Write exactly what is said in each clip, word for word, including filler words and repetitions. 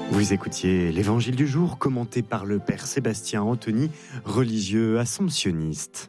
Vous écoutiez l'Évangile du jour commenté par le Père Sébastien Anthony, religieux assomptionniste.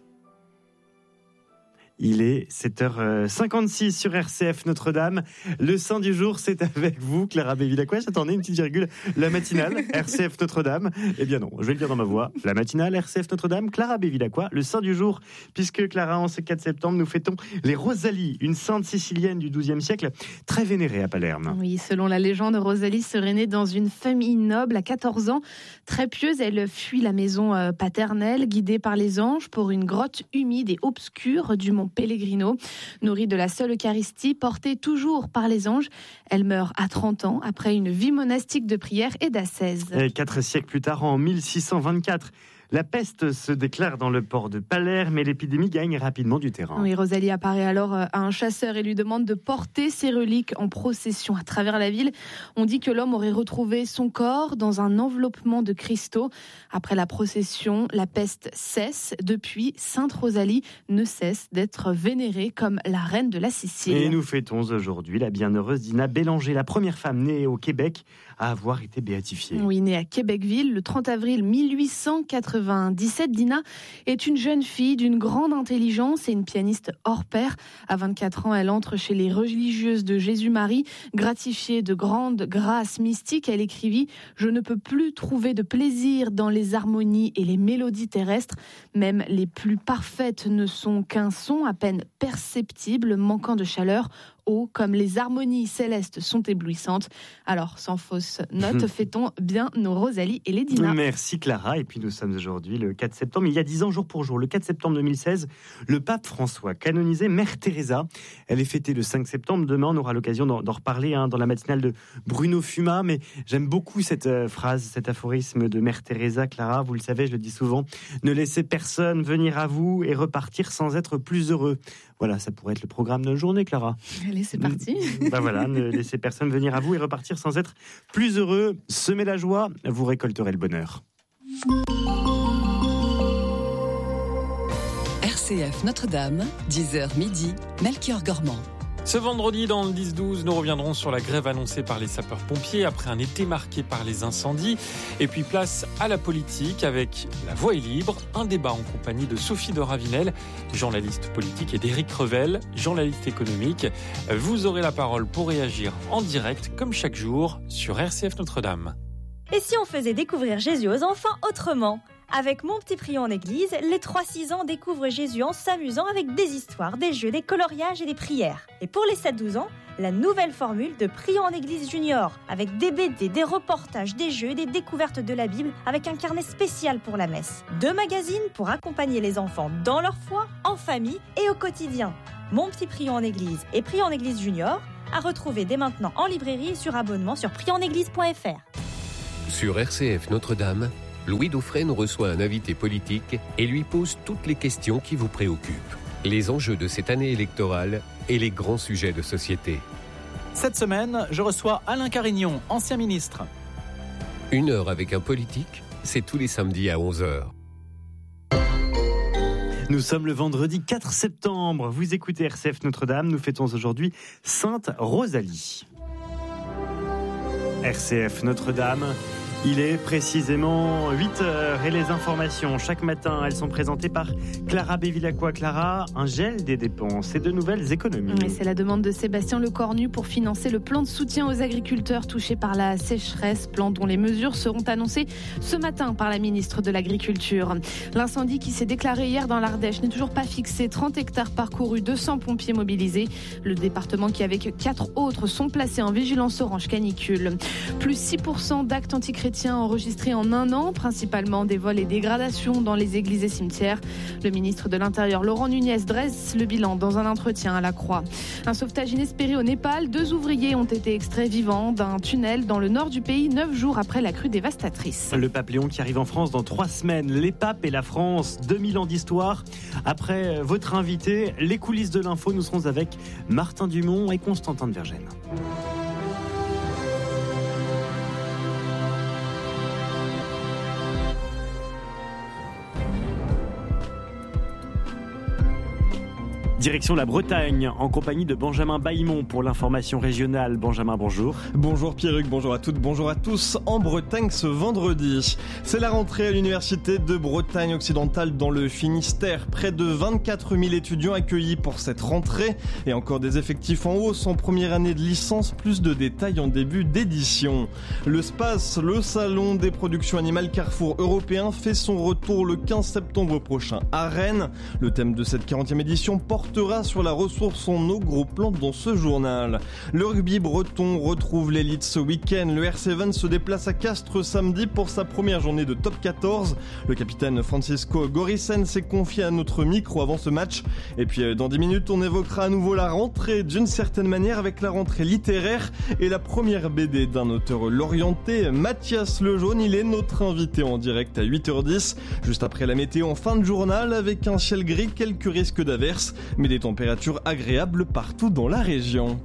Il est sept heures cinquante-six sur R C F Notre-Dame. Le Saint du jour, c'est avec vous, Clara Bévilacqua. J'attendais une petite virgule. La matinale, R C F Notre-Dame. Eh bien non, je vais le dire dans ma voix. La matinale, R C F Notre-Dame, Clara Bévilacqua. Le Saint du jour, puisque Clara, en ce quatre septembre, nous fêtons les Rosalie, une sainte sicilienne du douzième siècle, très vénérée à Palerme. Oui, selon la légende, Rosalie serait née dans une famille noble à quatorze ans. Très pieuse, elle fuit la maison paternelle, guidée par les anges, pour une grotte humide et obscure du mont Pellegrino. Nourrie de la seule Eucharistie, portée toujours par les anges, elle meurt à trente ans après une vie monastique de prière et d'ascèse. Et quatre siècles plus tard, en mille six cent vingt-quatre, la peste se déclare dans le port de Palerme et l'épidémie gagne rapidement du terrain. Oui, Rosalie apparaît alors à un chasseur et lui demande de porter ses reliques en procession à travers la ville. On dit que l'homme aurait retrouvé son corps dans un enveloppement de cristaux. Après la procession, la peste cesse. Depuis, Sainte Rosalie ne cesse d'être vénérée comme la reine de la Sicile. Et nous fêtons aujourd'hui la bienheureuse Dina Bélanger, la première femme née au Québec à avoir été béatifiée. Oui, née à Québecville le trente avril mille huit cent quatre-vingt-dix-sept, Dina est une jeune fille d'une grande intelligence et une pianiste hors pair. À vingt-quatre ans, elle entre chez les religieuses de Jésus-Marie. Gratifiée de grandes grâces mystiques, elle écrivit « Je ne peux plus trouver de plaisir dans les harmonies et les mélodies terrestres. Même les plus parfaites ne sont qu'un son à peine perceptible, manquant de chaleur. Oh, comme les harmonies célestes sont éblouissantes. » Alors, sans fausse note, fêtons bien nos Rosalie et les Dina. Merci Clara. Et puis nous sommes aujourd'hui le quatre septembre. Il y a dix ans, jour pour jour, le quatre septembre deux mille seize, le pape François canonisait Mère Teresa. Elle est fêtée le cinq septembre. Demain, on aura l'occasion d'en, d'en reparler hein, dans la matinale de Bruno Fuma. Mais j'aime beaucoup cette euh, phrase, cet aphorisme de Mère Teresa, Clara. Vous le savez, je le dis souvent. Ne laissez personne venir à vous et repartir sans être plus heureux. Voilà, ça pourrait être le programme de la journée, Clara. Allez, c'est parti. Ben voilà, ne laissez personne venir à vous et repartir sans être plus heureux. Semez la joie, vous récolterez le bonheur. R C F Notre-Dame, dix heures midi, Melchior Gormand. Ce vendredi, dans le dix douze, nous reviendrons sur la grève annoncée par les sapeurs-pompiers après un été marqué par les incendies. Et puis place à la politique avec La Voix est libre, un débat en compagnie de Sophie de Ravinel, journaliste politique, et d'Éric Revel, journaliste économique. Vous aurez la parole pour réagir en direct, comme chaque jour, sur R C F Notre-Dame. Et si on faisait découvrir Jésus aux enfants autrement ? Avec Mon Petit Prion en Église, les trois six ans découvrent Jésus en s'amusant avec des histoires, des jeux, des coloriages et des prières. Et pour les sept douze ans, la nouvelle formule de Prion en Église Junior, avec des B D, des reportages, des jeux et des découvertes de la Bible, avec un carnet spécial pour la messe. Deux magazines pour accompagner les enfants dans leur foi, en famille et au quotidien. Mon Petit Prion en Église et Prion en Église Junior, à retrouver dès maintenant en librairie et sur abonnement sur prion en église point f r. Sur R C F Notre-Dame, Louis Dauphren reçoit un invité politique et lui pose toutes les questions qui vous préoccupent. Les enjeux de cette année électorale et les grands sujets de société. Cette semaine, je reçois Alain Carignon, ancien ministre. Une heure avec un politique, c'est tous les samedis à onze heures. Nous sommes le vendredi quatre septembre. Vous écoutez R C F Notre-Dame. Nous fêtons aujourd'hui Sainte Rosalie. R C F Notre-Dame. Il est précisément huit heures et les informations, chaque matin, elles sont présentées par Clara Bévilacqua. Clara, un gel des dépenses et de nouvelles économies. Oui, c'est la demande de Sébastien Lecornu pour financer le plan de soutien aux agriculteurs touchés par la sécheresse, plan dont les mesures seront annoncées ce matin par la ministre de l'Agriculture. L'incendie qui s'est déclaré hier dans l'Ardèche n'est toujours pas fixé. trente hectares parcourus, deux cents pompiers mobilisés. Le département qui, avec quatre autres, sont placés en vigilance orange canicule. Plus six pour cent d'actes antichrétiens enregistrés en un an, principalement des vols et dégradations dans les églises et cimetières. Le ministre de l'Intérieur, Laurent Nunez, dresse le bilan dans un entretien à la Croix. Un sauvetage inespéré au Népal. Deux ouvriers ont été extraits vivants d'un tunnel dans le nord du pays, neuf jours après la crue dévastatrice. Le pape Léon qui arrive en France dans trois semaines. Les papes et la France, deux mille ans d'histoire. Après votre invité, les coulisses de l'info, nous serons avec Martin Dumont et Constantin de Vergennes. Direction la Bretagne, en compagnie de Benjamin Baillimont pour l'information régionale. Benjamin, bonjour. Bonjour Pierruc, bonjour à toutes, bonjour à tous. En Bretagne ce vendredi, c'est la rentrée à l'Université de Bretagne occidentale dans le Finistère. Près de vingt-quatre mille étudiants accueillis pour cette rentrée et encore des effectifs en hausse en première année de licence. Plus de détails en début d'édition. Le SPACE, le salon des productions animales Carrefour européen, fait son retour le quinze septembre prochain à Rennes. Le thème de cette quarantième édition portera sur la ressource en eau, gros plan dans ce journal. Le rugby breton retrouve l'élite ce week-end. Le R sept se déplace à Castres samedi pour sa première journée de top quatorze. Le capitaine Francisco Gorissen s'est confié à notre micro avant ce match. Et puis dans dix minutes, on évoquera à nouveau la rentrée d'une certaine manière avec la rentrée littéraire et la première B D d'un auteur l'orienté, Mathias Lejaune. Il est notre invité en direct à huit heures dix, juste après la météo en fin de journal, avec un ciel gris, quelques risques d'averses, mais des températures agréables partout dans la région.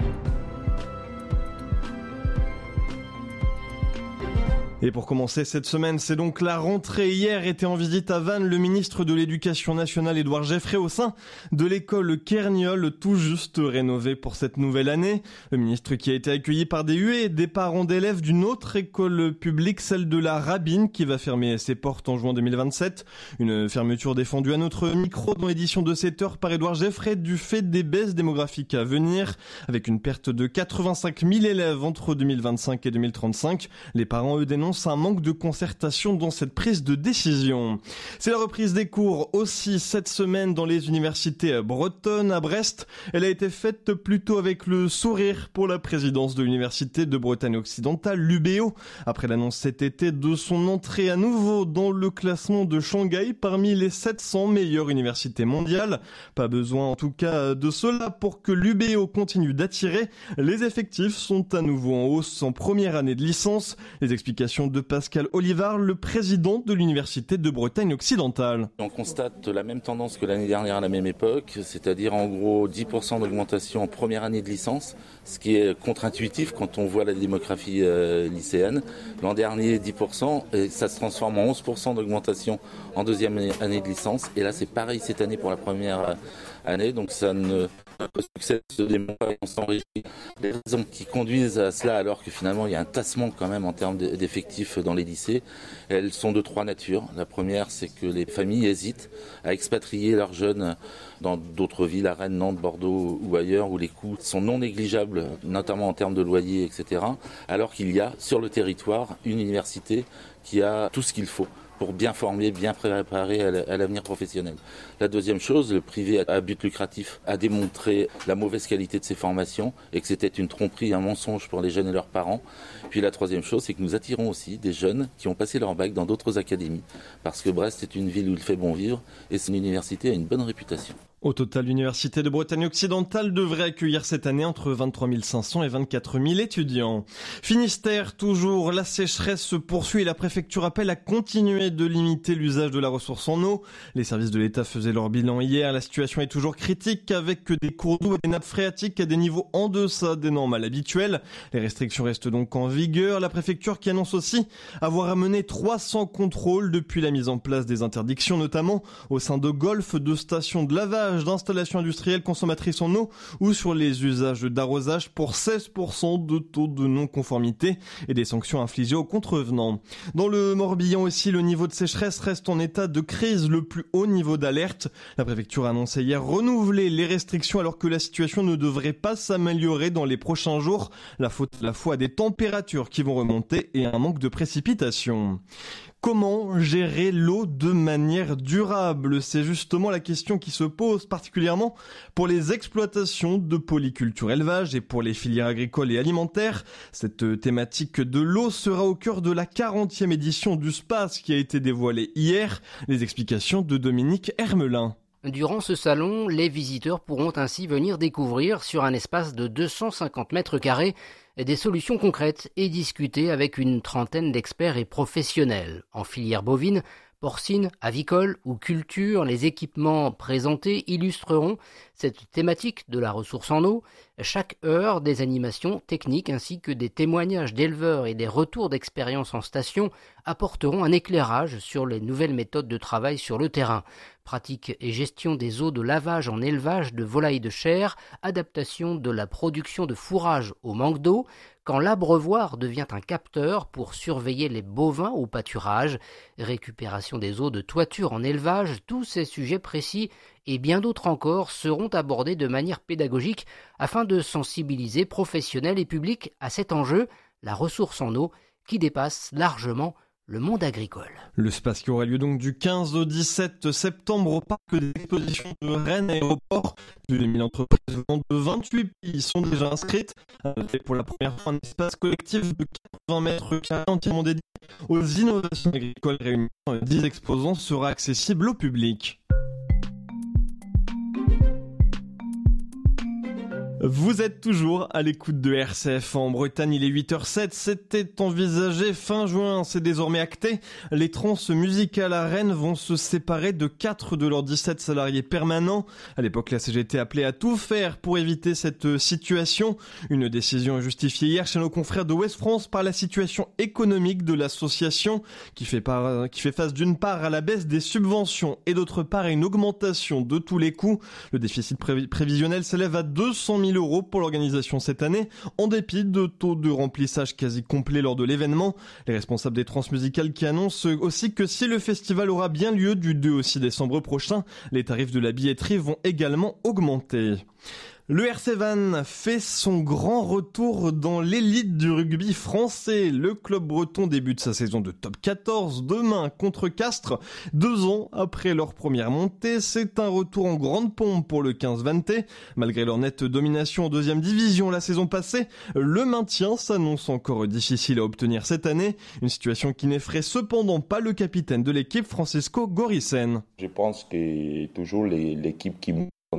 Et pour commencer cette semaine, c'est donc la rentrée. Hier était en visite à Vannes le ministre de l'Éducation nationale Édouard Geffray au sein de l'école Kerniol, tout juste rénovée pour cette nouvelle année. Le ministre qui a été accueilli par des huées, des parents d'élèves d'une autre école publique, celle de la Rabine, qui va fermer ses portes en juin deux mille vingt-sept. Une fermeture défendue à notre micro dans l'édition de sept heures par Édouard Geffray du fait des baisses démographiques à venir. Avec une perte de quatre-vingt-cinq mille élèves entre deux mille vingt-cinq et deux mille trente-cinq, les parents eux dénoncent un manque de concertation dans cette prise de décision. C'est la reprise des cours aussi cette semaine dans les universités bretonnes. À Brest, elle a été faite plutôt avec le sourire pour la présidence de l'Université de Bretagne occidentale, l'U B O, après l'annonce cet été de son entrée à nouveau dans le classement de Shanghai parmi les sept cents meilleures universités mondiales. Pas besoin en tout cas de cela pour que l'U B O continue d'attirer. Les effectifs sont à nouveau en hausse en première année de licence. Les explications de Pascal Olivard, le président de l'Université de Bretagne occidentale. On constate la même tendance que l'année dernière à la même époque, c'est-à-dire en gros dix pour cent d'augmentation en première année de licence, ce qui est contre-intuitif quand on voit la démographie euh, lycéenne. L'an dernier, dix pour cent, et ça se transforme en onze pour cent d'augmentation en deuxième année de licence. Et là, c'est pareil cette année pour la première année, donc ça ne... Le succès se démontre et on s'enrichit. Les raisons qui conduisent à cela, alors que finalement il y a un tassement quand même en termes d'effectifs dans les lycées, elles sont de trois natures. La première, c'est que les familles hésitent à expatrier leurs jeunes dans d'autres villes, à Rennes, Nantes, Bordeaux ou ailleurs, où les coûts sont non négligeables, notamment en termes de loyer, et cetera. Alors qu'il y a sur le territoire une université qui a tout ce qu'il faut pour bien former, bien préparer à l'avenir professionnel. La deuxième chose, le privé à but lucratif a démontré la mauvaise qualité de ses formations et que c'était une tromperie, un mensonge pour les jeunes et leurs parents. Puis la troisième chose, c'est que nous attirons aussi des jeunes qui ont passé leur bac dans d'autres académies, parce que Brest est une ville où il fait bon vivre et son université a une bonne réputation. Au total, l'Université de Bretagne occidentale devrait accueillir cette année entre vingt-trois mille cinq cents et vingt-quatre mille étudiants. Finistère, toujours, la sécheresse se poursuit et la préfecture appelle à continuer de limiter l'usage de la ressource en eau. Les services de l'État faisaient leur bilan hier. La situation est toujours critique avec des cours d'eau et des nappes phréatiques à des niveaux en deçà des normales habituelles. Les restrictions restent donc en vigueur. La préfecture qui annonce aussi avoir amené trois cents contrôles depuis la mise en place des interdictions, notamment au sein de golfs, de stations de lavage, d'installations industrielles consommatrices en eau ou sur les usages d'arrosage pour seize pour cent de taux de non-conformité et des sanctions infligées aux contrevenants. Dans le Morbihan aussi, le niveau de sécheresse reste en état de crise, le plus haut niveau d'alerte. La préfecture a annoncé hier renouveler les restrictions alors que la situation ne devrait pas s'améliorer dans les prochains jours. La faute à la fois à des températures qui vont remonter et à un manque de précipitations. Comment gérer l'eau de manière durable ? C'est justement la question qui se pose particulièrement pour les exploitations de polyculture élevage et pour les filières agricoles et alimentaires. Cette thématique de l'eau sera au cœur de la quarantième édition du SPACE qui a été dévoilée hier. Les explications de Dominique Hermelin. Durant ce salon, les visiteurs pourront ainsi venir découvrir sur un espace de deux cent cinquante mètres carrés des solutions concrètes et discuter avec une trentaine d'experts et professionnels. En filière bovine, porcine, avicole ou culture, les équipements présentés illustreront cette thématique de la ressource en eau, Chaque heure, des animations techniques ainsi que des témoignages d'éleveurs et des retours d'expérience en station apporteront un éclairage sur les nouvelles méthodes de travail sur le terrain. Pratique et gestion des eaux de lavage en élevage de volailles de chair, adaptation de la production de fourrage au manque d'eau, quand l'abreuvoir devient un capteur pour surveiller les bovins au pâturage, récupération des eaux de toiture en élevage, tous ces sujets précis et bien d'autres encore seront abordés de manière pédagogique afin de sensibiliser professionnels et publics à cet enjeu, la ressource en eau, qui dépasse largement le monde agricole. Le Space qui aura lieu donc du quinze au dix-sept septembre au parc d'exposition de Rennes Aéroport. Plus de mille entreprises venant de vingt-huit pays sont déjà inscrites. Et pour la première fois, un espace collectif de quatre-vingts mètres carrés entièrement dédié aux innovations agricoles réunies dix exposants sera accessible au public. Vous êtes toujours à l'écoute de R C F en Bretagne, il est huit heures zéro sept, c'était envisagé fin juin, c'est désormais acté. Les trans musicales à Rennes vont se séparer de quatre de leurs dix-sept salariés permanents. À l'époque, la C G T appelait à tout faire pour éviter cette situation. Une décision justifiée hier chez nos confrères de Ouest France par la situation économique de l'association qui fait, par, qui fait face d'une part à la baisse des subventions et d'autre part à une augmentation de tous les coûts. Le déficit pré- prévisionnel s'élève à deux cent mille euros pour l'organisation cette année, en dépit de taux de remplissage quasi complet lors de l'événement. Les responsables des transmusicales qui annoncent aussi que si le festival aura bien lieu du deux au six décembre prochain, les tarifs de la billetterie vont également augmenter. Le R C Vannes fait son grand retour dans l'élite du rugby français. Le club breton débute sa saison de top quatorze demain contre Castres. Deux ans après leur première montée, c'est un retour en grande pompe pour le quinze Vannetais. Malgré leur nette domination en deuxième division la saison passée, le maintien s'annonce encore difficile à obtenir cette année. Une situation qui n'effraie cependant pas le capitaine de l'équipe, Francisco Gorissen. Je pense que toujours les, l'équipe qui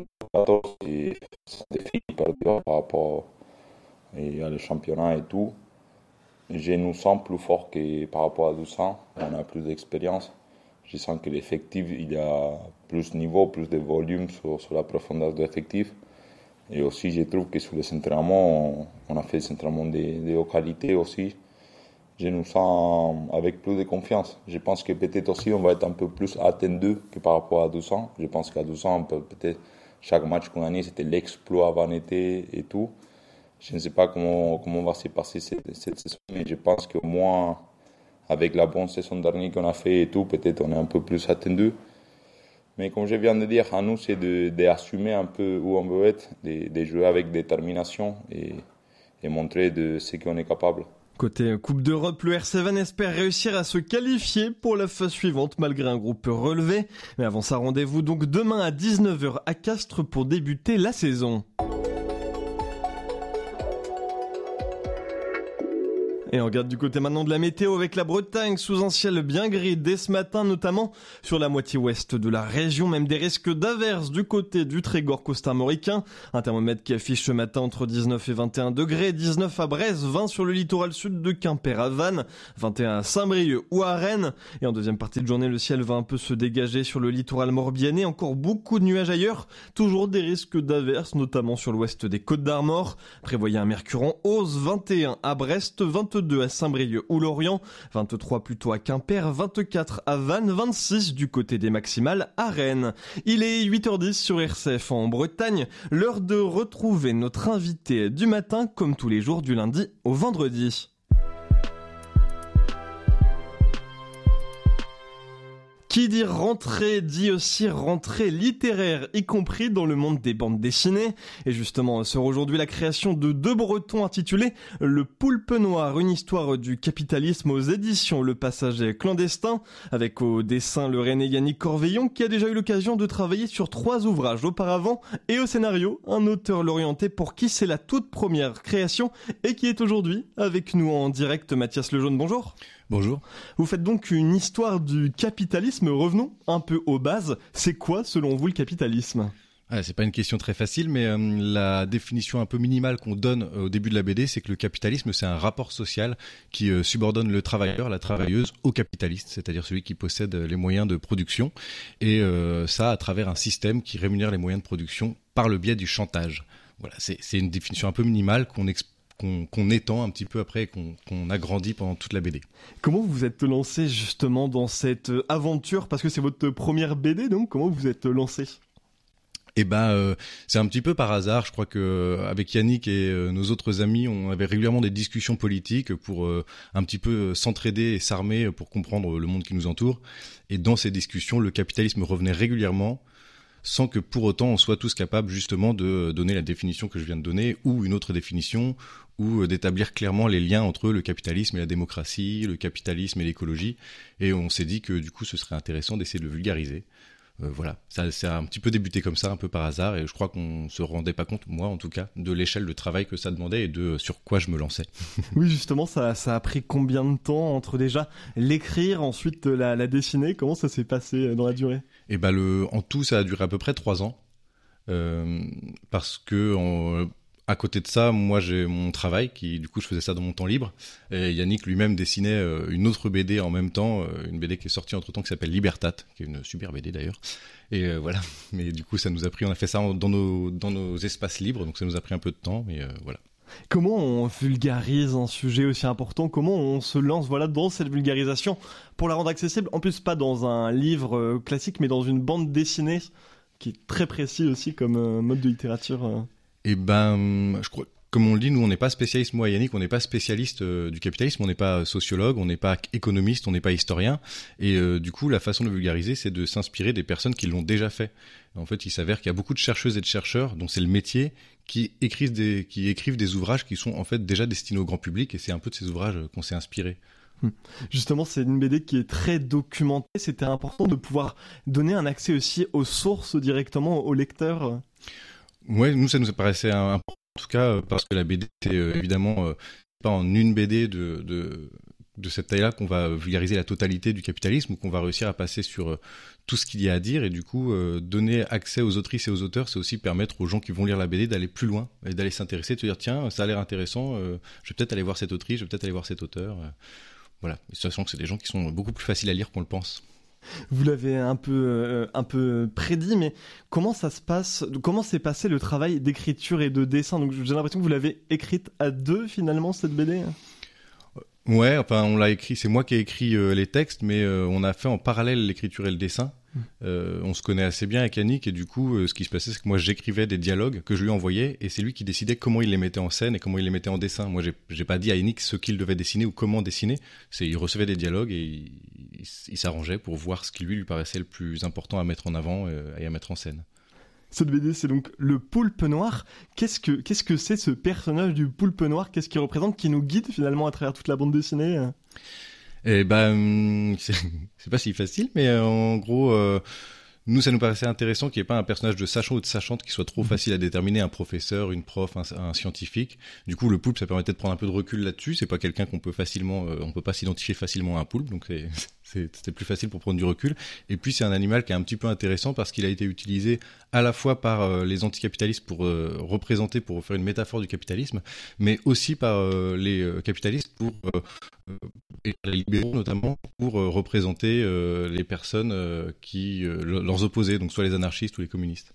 et c'est par rapport à le championnat et tout. Je nous sens plus fort que par rapport à douze ans. On a plus d'expérience. Je sens que l'effectif, il y a plus de niveau, plus de volume sur, sur la profondeur de l'effectif. Et aussi, je trouve que sur les entraînements, on a fait des entraînements de, de haute qualité aussi. Je nous sens avec plus de confiance. Je pense que peut-être aussi, on va être un peu plus attendu que par rapport à douze ans. Je pense qu'à douze ans, on peut peut-être chaque match qu'on gagnait, c'était l'exploit vannetais et tout. Je ne sais pas comment, comment va se passer cette, cette saison, mais je pense qu'au moins, avec la bonne saison dernière qu'on a fait et tout, peut-être on est un peu plus attendu. Mais comme je viens de dire, à nous, c'est de, d'assumer un peu où on veut être, de, de jouer avec détermination et, et montrer de ce qu'on est capable. Côté Coupe d'Europe, le R C Vannes espère réussir à se qualifier pour la phase suivante malgré un groupe relevé. Mais avant ça, rendez-vous donc demain à dix-neuf heures à Castres pour débuter la saison. Et on regarde du côté maintenant de la météo avec la Bretagne sous un ciel bien gris dès ce matin, notamment sur la moitié ouest de la région, même des risques d'averses du côté du Trégor costarmoricain. Un thermomètre qui affiche ce matin entre dix-neuf et vingt et un degrés, dix-neuf à Brest, vingt sur le littoral sud de Quimper à Vannes, vingt et un à Saint-Brieuc ou à Rennes. Et en deuxième partie de journée, le ciel va un peu se dégager sur le littoral morbihanais, encore beaucoup de nuages ailleurs, toujours des risques d'averses, notamment sur l'ouest des Côtes d'Armor. Prévoyez un mercure en hausse, vingt et un à Brest, vingt-deux à Saint-Brieuc ou Lorient, vingt-trois plutôt à Quimper, vingt-quatre à Vannes, vingt-six du côté des maximales à Rennes. Il est huit heures dix sur R C F en Bretagne, l'heure de retrouver notre invité du matin comme tous les jours du lundi au vendredi. Qui dit rentrée dit aussi rentrée littéraire, y compris dans le monde des bandes dessinées. Et justement, sort aujourd'hui la création de deux Bretons intitulés Le Poulpe Noir, une histoire du capitalisme aux éditions Le Passager clandestin, avec au dessin le Rennais Yannick Corveillon, qui a déjà eu l'occasion de travailler sur trois ouvrages auparavant, et au scénario, un auteur l'orienté pour qui c'est la toute première création, et qui est aujourd'hui avec nous en direct, Mathias Lejaune, bonjour. Bonjour. Vous faites donc une histoire du capitalisme. Revenons un peu aux bases. C'est quoi, selon vous, le capitalisme ? Ah, c'est pas une question très facile, mais euh, la définition un peu minimale qu'on donne au début de la B D, c'est que le capitalisme, c'est un rapport social qui euh, subordonne le travailleur, la travailleuse, au capitaliste, c'est-à-dire celui qui possède les moyens de production, et euh, ça à travers un système qui rémunère les moyens de production par le biais du chantage. voilà, c'est, c'est une définition un peu minimale qu'on explique. Qu'on, qu'on étend un petit peu après et qu'on, qu'on agrandit pendant toute la B D. Comment vous vous êtes lancé justement dans cette aventure ? Parce que c'est votre première B D, donc comment vous vous êtes lancé ? Eh ben, euh, c'est un petit peu par hasard. Je crois que euh, avec Yannick et euh, nos autres amis, on avait régulièrement des discussions politiques pour euh, un petit peu s'entraider et s'armer pour comprendre le monde qui nous entoure. Et dans ces discussions, le capitalisme revenait régulièrement, sans que pour autant on soit tous capables justement de donner la définition que je viens de donner, ou une autre définition, ou d'établir clairement les liens entre le capitalisme et la démocratie, le capitalisme et l'écologie. Et on s'est dit que du coup ce serait intéressant d'essayer de le vulgariser. Euh, voilà, ça, ça a un petit peu débuté comme ça, un peu par hasard, et je crois qu'on se rendait pas compte, moi en tout cas, de l'échelle de travail que ça demandait et de sur quoi je me lançais. Oui, justement, ça, ça a pris combien de temps entre déjà l'écrire, ensuite la, la dessiner ? Comment ça s'est passé dans la durée ? Et ben le, en tout, ça a duré à peu près trois ans, euh, parce que on, à côté de ça, moi j'ai mon travail, qui du coup je faisais ça dans mon temps libre, et Yannick lui-même dessinait euh, une autre B D en même temps, euh, une B D qui est sortie entre temps qui s'appelle Libertat, qui est une super B D d'ailleurs, et euh, voilà, mais du coup ça nous a pris, on a fait ça dans nos, dans nos espaces libres, donc ça nous a pris un peu de temps, mais euh, voilà. Comment on vulgarise un sujet aussi important ? Comment on se lance voilà, dans cette vulgarisation pour la rendre accessible ? En plus, pas dans un livre euh, classique, mais dans une bande dessinée qui est très précis aussi comme euh, mode de littérature. Euh. Eh ben, je crois, comme on le dit, nous on n'est pas spécialiste, moi et Yannick, on n'est pas spécialiste euh, du capitalisme, on n'est pas sociologue, on n'est pas économiste, on n'est pas historien. Et euh, du coup, la façon de vulgariser, c'est de s'inspirer des personnes qui l'ont déjà fait. En fait, il s'avère qu'il y a beaucoup de chercheuses et de chercheurs, dont c'est le métier, qui écrivent des, qui écrivent des ouvrages qui sont en fait déjà destinés au grand public, et c'est un peu de ces ouvrages qu'on s'est inspiré. Justement, c'est une B D qui est très documentée. C'était important de pouvoir donner un accès aussi aux sources directement aux lecteurs. Ouais, nous ça nous paraissait important en tout cas parce que la B D c'est euh, évidemment euh, pas en une B D de, de de cette taille-là qu'on va vulgariser la totalité du capitalisme ou qu'on va réussir à passer sur euh, tout ce qu'il y a à dire, et du coup euh, donner accès aux autrices et aux auteurs, c'est aussi permettre aux gens qui vont lire la B D d'aller plus loin et d'aller s'intéresser, de se dire tiens ça a l'air intéressant, euh, je vais peut-être aller voir cette autrice, je vais peut-être aller voir cet auteur, euh, voilà. Et sachant que c'est des gens qui sont beaucoup plus faciles à lire qu'on le pense. Vous l'avez un peu, euh, un peu prédit, mais comment ça se passe ? Comment s'est passé le travail d'écriture et de dessin ? Donc j'ai l'impression que vous l'avez écrite à deux finalement cette B D. Ouais, enfin on l'a écrit, c'est moi qui ai écrit euh, les textes, mais euh, on a fait en parallèle l'écriture et le dessin. Euh, on se connaît assez bien avec Yannick, et du coup euh, ce qui se passait c'est que moi j'écrivais des dialogues que je lui envoyais, et c'est lui qui décidait comment il les mettait en scène et comment il les mettait en dessin. Moi j'ai, j'ai pas dit à Yannick ce qu'il devait dessiner ou comment dessiner, c'est il recevait des dialogues et il, il, il s'arrangeait pour voir ce qui lui lui paraissait le plus important à mettre en avant euh, et à mettre en scène. Cette B D, c'est donc le Poulpe Noir. Qu'est-ce que, qu'est-ce que c'est ce personnage du Poulpe Noir ? Qu'est-ce qu'il représente, qui nous guide finalement à travers toute la bande dessinée ? Eh ben, c'est, c'est pas si facile, mais euh, en gros, euh, nous, ça nous paraissait intéressant qu'il n'y ait pas un personnage de sachant ou de sachante qui soit trop facile à déterminer, un professeur, une prof, un, un scientifique. Du coup, le poulpe, ça permettait de prendre un peu de recul là-dessus. C'est pas quelqu'un qu'on peut facilement, euh, on peut pas s'identifier facilement à un poulpe, donc c'est, c'est, c'était plus facile pour prendre du recul. Et puis, c'est un animal qui est un petit peu intéressant parce qu'il a été utilisé à la fois par euh, les anticapitalistes pour euh, représenter, pour faire une métaphore du capitalisme, mais aussi par euh, les euh, capitalistes pour euh, et les libéraux notamment pour euh, représenter euh, les personnes euh, qui euh, leurs opposés, donc soit les anarchistes ou les communistes.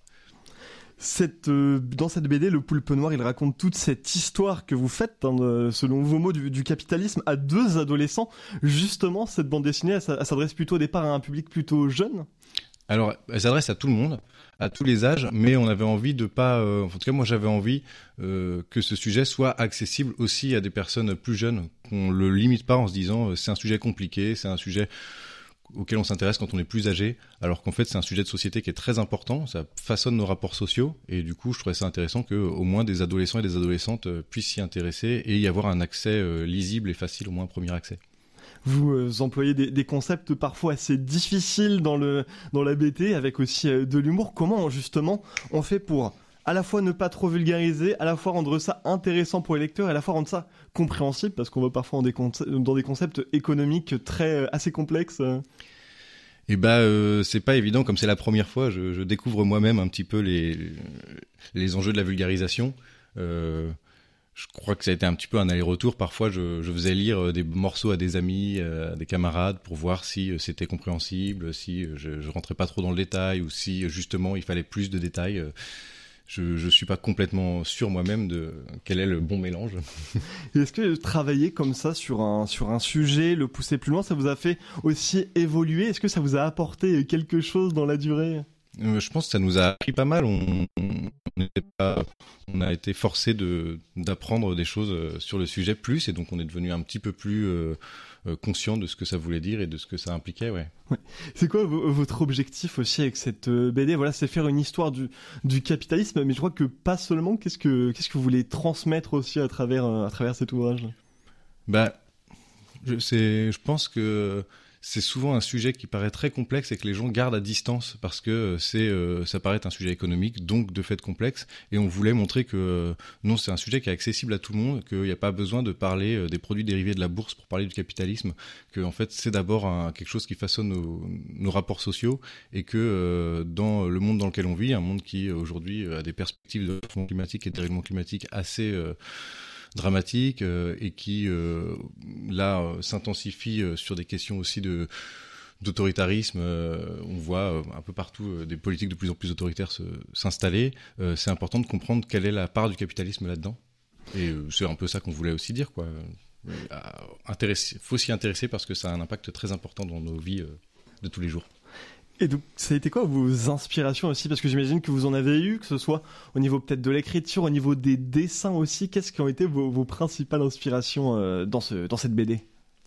Cette, euh, dans cette B D, le Poulpe Noir, il raconte toute cette histoire que vous faites, hein, de, selon vos mots, du, du capitalisme à deux adolescents. Justement, cette bande dessinée, elle, elle s'adresse plutôt au départ à un public plutôt jeune. Alors, elle s'adresse à tout le monde, à tous les âges, mais on avait envie de pas... Euh, en tout cas, moi, j'avais envie euh, que ce sujet soit accessible aussi à des personnes plus jeunes, qu'on le limite pas en se disant euh, c'est un sujet compliqué, c'est un sujet auquel on s'intéresse quand on est plus âgé, alors qu'en fait, c'est un sujet de société qui est très important, ça façonne nos rapports sociaux, et du coup, je trouvais ça intéressant que au moins des adolescents et des adolescentes euh, puissent s'y intéresser et y avoir un accès euh, lisible et facile, au moins un premier accès. Vous euh, employez des, des concepts parfois assez difficiles dans, le, dans la B D, avec aussi euh, de l'humour. Comment, justement, on fait pour à la fois ne pas trop vulgariser, à la fois rendre ça intéressant pour les lecteurs, et à la fois rendre ça compréhensible, parce qu'on va parfois dans des, conce- dans des concepts économiques très, euh, assez complexes. Eh ben, euh, c'est pas évident, comme c'est la première fois, je, je découvre moi-même un petit peu les, les enjeux de la vulgarisation. Euh, Je crois que ça a été un petit peu un aller-retour. Parfois, je, je faisais lire des morceaux à des amis, euh, à des camarades, pour voir si euh, c'était compréhensible, si euh, je, je rentrais pas trop dans le détail, ou si euh, justement il fallait plus de détails. Euh, je ne suis pas complètement sûr moi-même de quel est le bon mélange. Et est-ce que travailler comme ça sur un, sur un sujet, le pousser plus loin, ça vous a fait aussi évoluer ? Est-ce que ça vous a apporté quelque chose dans la durée ? euh, Je pense que ça nous a appris pas mal. On, on, pas, on a été forcé de, d'apprendre des choses sur le sujet plus, et donc on est devenu un petit peu plus euh, conscient de ce que ça voulait dire et de ce que ça impliquait. Ouais. Ouais. C'est quoi v- votre objectif aussi avec cette B D ? Voilà, c'est faire une histoire du, du capitalisme, mais je crois que pas seulement. Qu'est-ce que, qu'est-ce que vous voulez transmettre aussi à travers, à travers cet ouvrage ? Bah, je, c'est, je pense que c'est souvent un sujet qui paraît très complexe et que les gens gardent à distance parce que c'est, euh, ça paraît un sujet économique, donc de fait complexe. Et on voulait montrer que euh, non, c'est un sujet qui est accessible à tout le monde, qu'il n'y a pas besoin de parler euh, des produits dérivés de la bourse pour parler du capitalisme, que en fait c'est d'abord un, quelque chose qui façonne nos, nos rapports sociaux, et que euh, dans le monde dans lequel on vit, un monde qui aujourd'hui a des perspectives de changement climatique et de dérèglement climatique assez euh, dramatique euh, et qui euh, là euh, s'intensifie euh, sur des questions aussi de d'autoritarisme. Euh, on voit euh, un peu partout euh, des politiques de plus en plus autoritaires se, s'installer. Euh, c'est important de comprendre quelle est la part du capitalisme là-dedans. Et euh, c'est un peu ça qu'on voulait aussi dire, quoi. Euh, intéresser, faut s'y intéresser parce que ça a un impact très important dans nos vies euh, de tous les jours. Et donc, ça a été quoi vos inspirations aussi ? Parce que j'imagine que vous en avez eu, que ce soit au niveau peut-être de l'écriture, au niveau des dessins aussi. Qu'est-ce qui ont été vos, vos principales inspirations euh, dans, ce, dans cette B D ?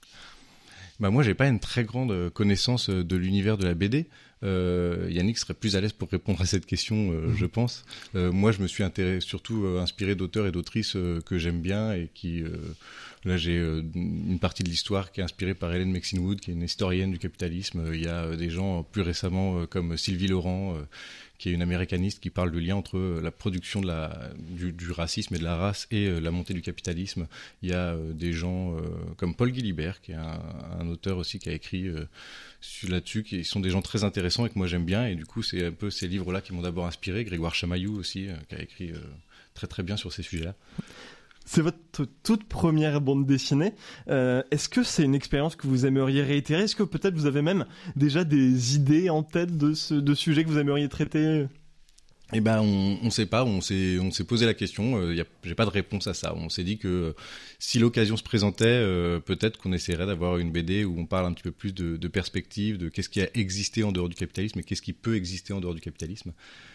Bah moi, j'ai pas une très grande connaissance de l'univers de la B D. Euh, Yannick serait plus à l'aise pour répondre à cette question, euh, mmh. je pense. Euh, moi, je me suis intéressé, surtout euh, inspiré d'auteurs et d'autrices euh, que j'aime bien et qui... Euh, là, j'ai euh, une partie de l'histoire qui est inspirée par Hélène Maxine-Wood, qui est une historienne du capitalisme. Il y a euh, des gens plus récemment euh, comme Sylvie Laurent, euh, qui est une américaniste, qui parle du lien entre la production de la, du, du racisme et de la race et euh, la montée du capitalisme. Il y a euh, des gens euh, comme Paul Guilibert, qui est un, un auteur aussi qui a écrit euh, là-dessus, qui sont des gens très intéressants et que moi j'aime bien. Et du coup, c'est un peu ces livres-là qui m'ont d'abord inspiré. Grégoire Chamaillou aussi, euh, qui a écrit euh, très très bien sur ces sujets-là. C'est votre toute première bande dessinée. Euh, est-ce que c'est une expérience que vous aimeriez réitérer ? Est-ce que peut-être vous avez même déjà des idées en tête de, ce, de sujets que vous aimeriez traiter ? Eh ben, on ne sait pas. On s'est, on s'est posé la question. Euh, y a, j'ai pas de réponse à ça. On s'est dit que euh, si l'occasion se présentait, euh, peut-être qu'on essaierait d'avoir une B D où on parle un petit peu plus de, de perspective, de qu'est-ce qui a existé en dehors du capitalisme et qu'est-ce qui peut exister en dehors du capitalisme.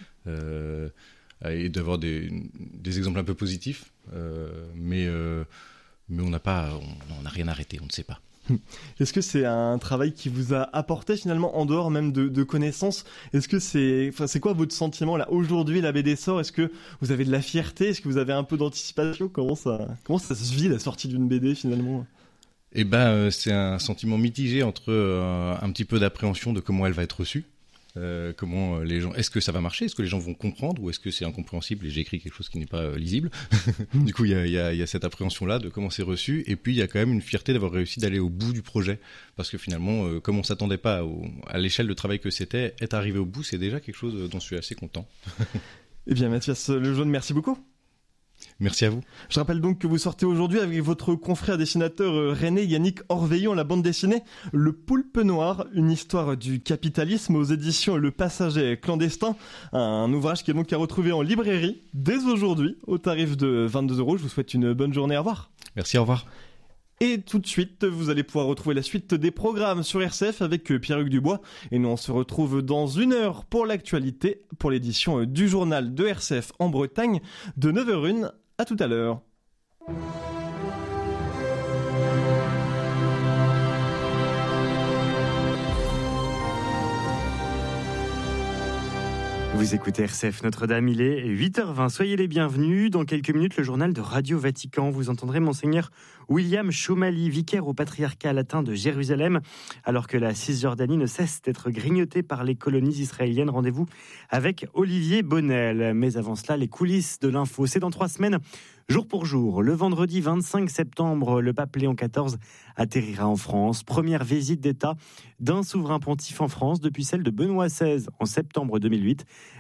Euh, et d'avoir des, des exemples un peu positifs, euh, mais, euh, mais on n'a pas, on n'a rien arrêté, on ne sait pas. Est-ce que c'est un travail qui vous a apporté finalement en dehors même de, de connaissances ? Est-ce que c'est, enfin, c'est quoi votre sentiment là aujourd'hui, la B D sort ? Est-ce que vous avez de la fierté ? Est-ce que vous avez un peu d'anticipation ? Comment ça, comment ça se vit la sortie d'une B D finalement ? Eh ben, euh, c'est un sentiment mitigé entre euh, un petit peu d'appréhension de comment elle va être reçue. Euh, comment les gens, est-ce que ça va marcher ? Est-ce que les gens vont comprendre ou est-ce que c'est incompréhensible et j'ai écrit quelque chose qui n'est pas euh, lisible ? Du coup, il y a, y, a, y a cette appréhension-là de comment c'est reçu, et puis il y a quand même une fierté d'avoir réussi d'aller au bout du projet, parce que finalement, euh, comme on s'attendait pas au, à l'échelle de travail que c'était, être arrivé au bout, c'est déjà quelque chose dont je suis assez content. Eh bien, Mathias Lejeune, merci beaucoup. Merci à vous. Je rappelle donc que vous sortez aujourd'hui avec votre confrère dessinateur rennais Yannick Orveillon la bande dessinée Le Poulpe Noir, une histoire du capitalisme aux éditions Le Passager Clandestin. Un ouvrage qui est donc à retrouver en librairie dès aujourd'hui au tarif de vingt-deux euros. Je vous souhaite une bonne journée. Au revoir. Merci, au revoir. Et tout de suite, vous allez pouvoir retrouver la suite des programmes sur R C F avec Pierre-Hugues Dubois. Et nous, on se retrouve dans une heure pour l'actualité, pour l'édition du journal de R C F en Bretagne, de neuf heures zéro un. À tout à l'heure. Vous écoutez R C F Notre-Dame, il est huit heures vingt. Soyez les bienvenus. Dans quelques minutes, le journal de Radio Vatican. Vous entendrez Monseigneur William Chomali, vicaire au patriarcat latin de Jérusalem. Alors que la Cisjordanie ne cesse d'être grignotée par les colonies israéliennes, rendez-vous avec Olivier Bonnel. Mais avant cela, les coulisses de l'info. C'est dans trois semaines. Jour pour jour, le vendredi vingt-cinq septembre, le pape Léon quatorze atterrira en France. Première visite d'État d'un souverain pontife en France depuis celle de Benoît seize en septembre deux mille huit.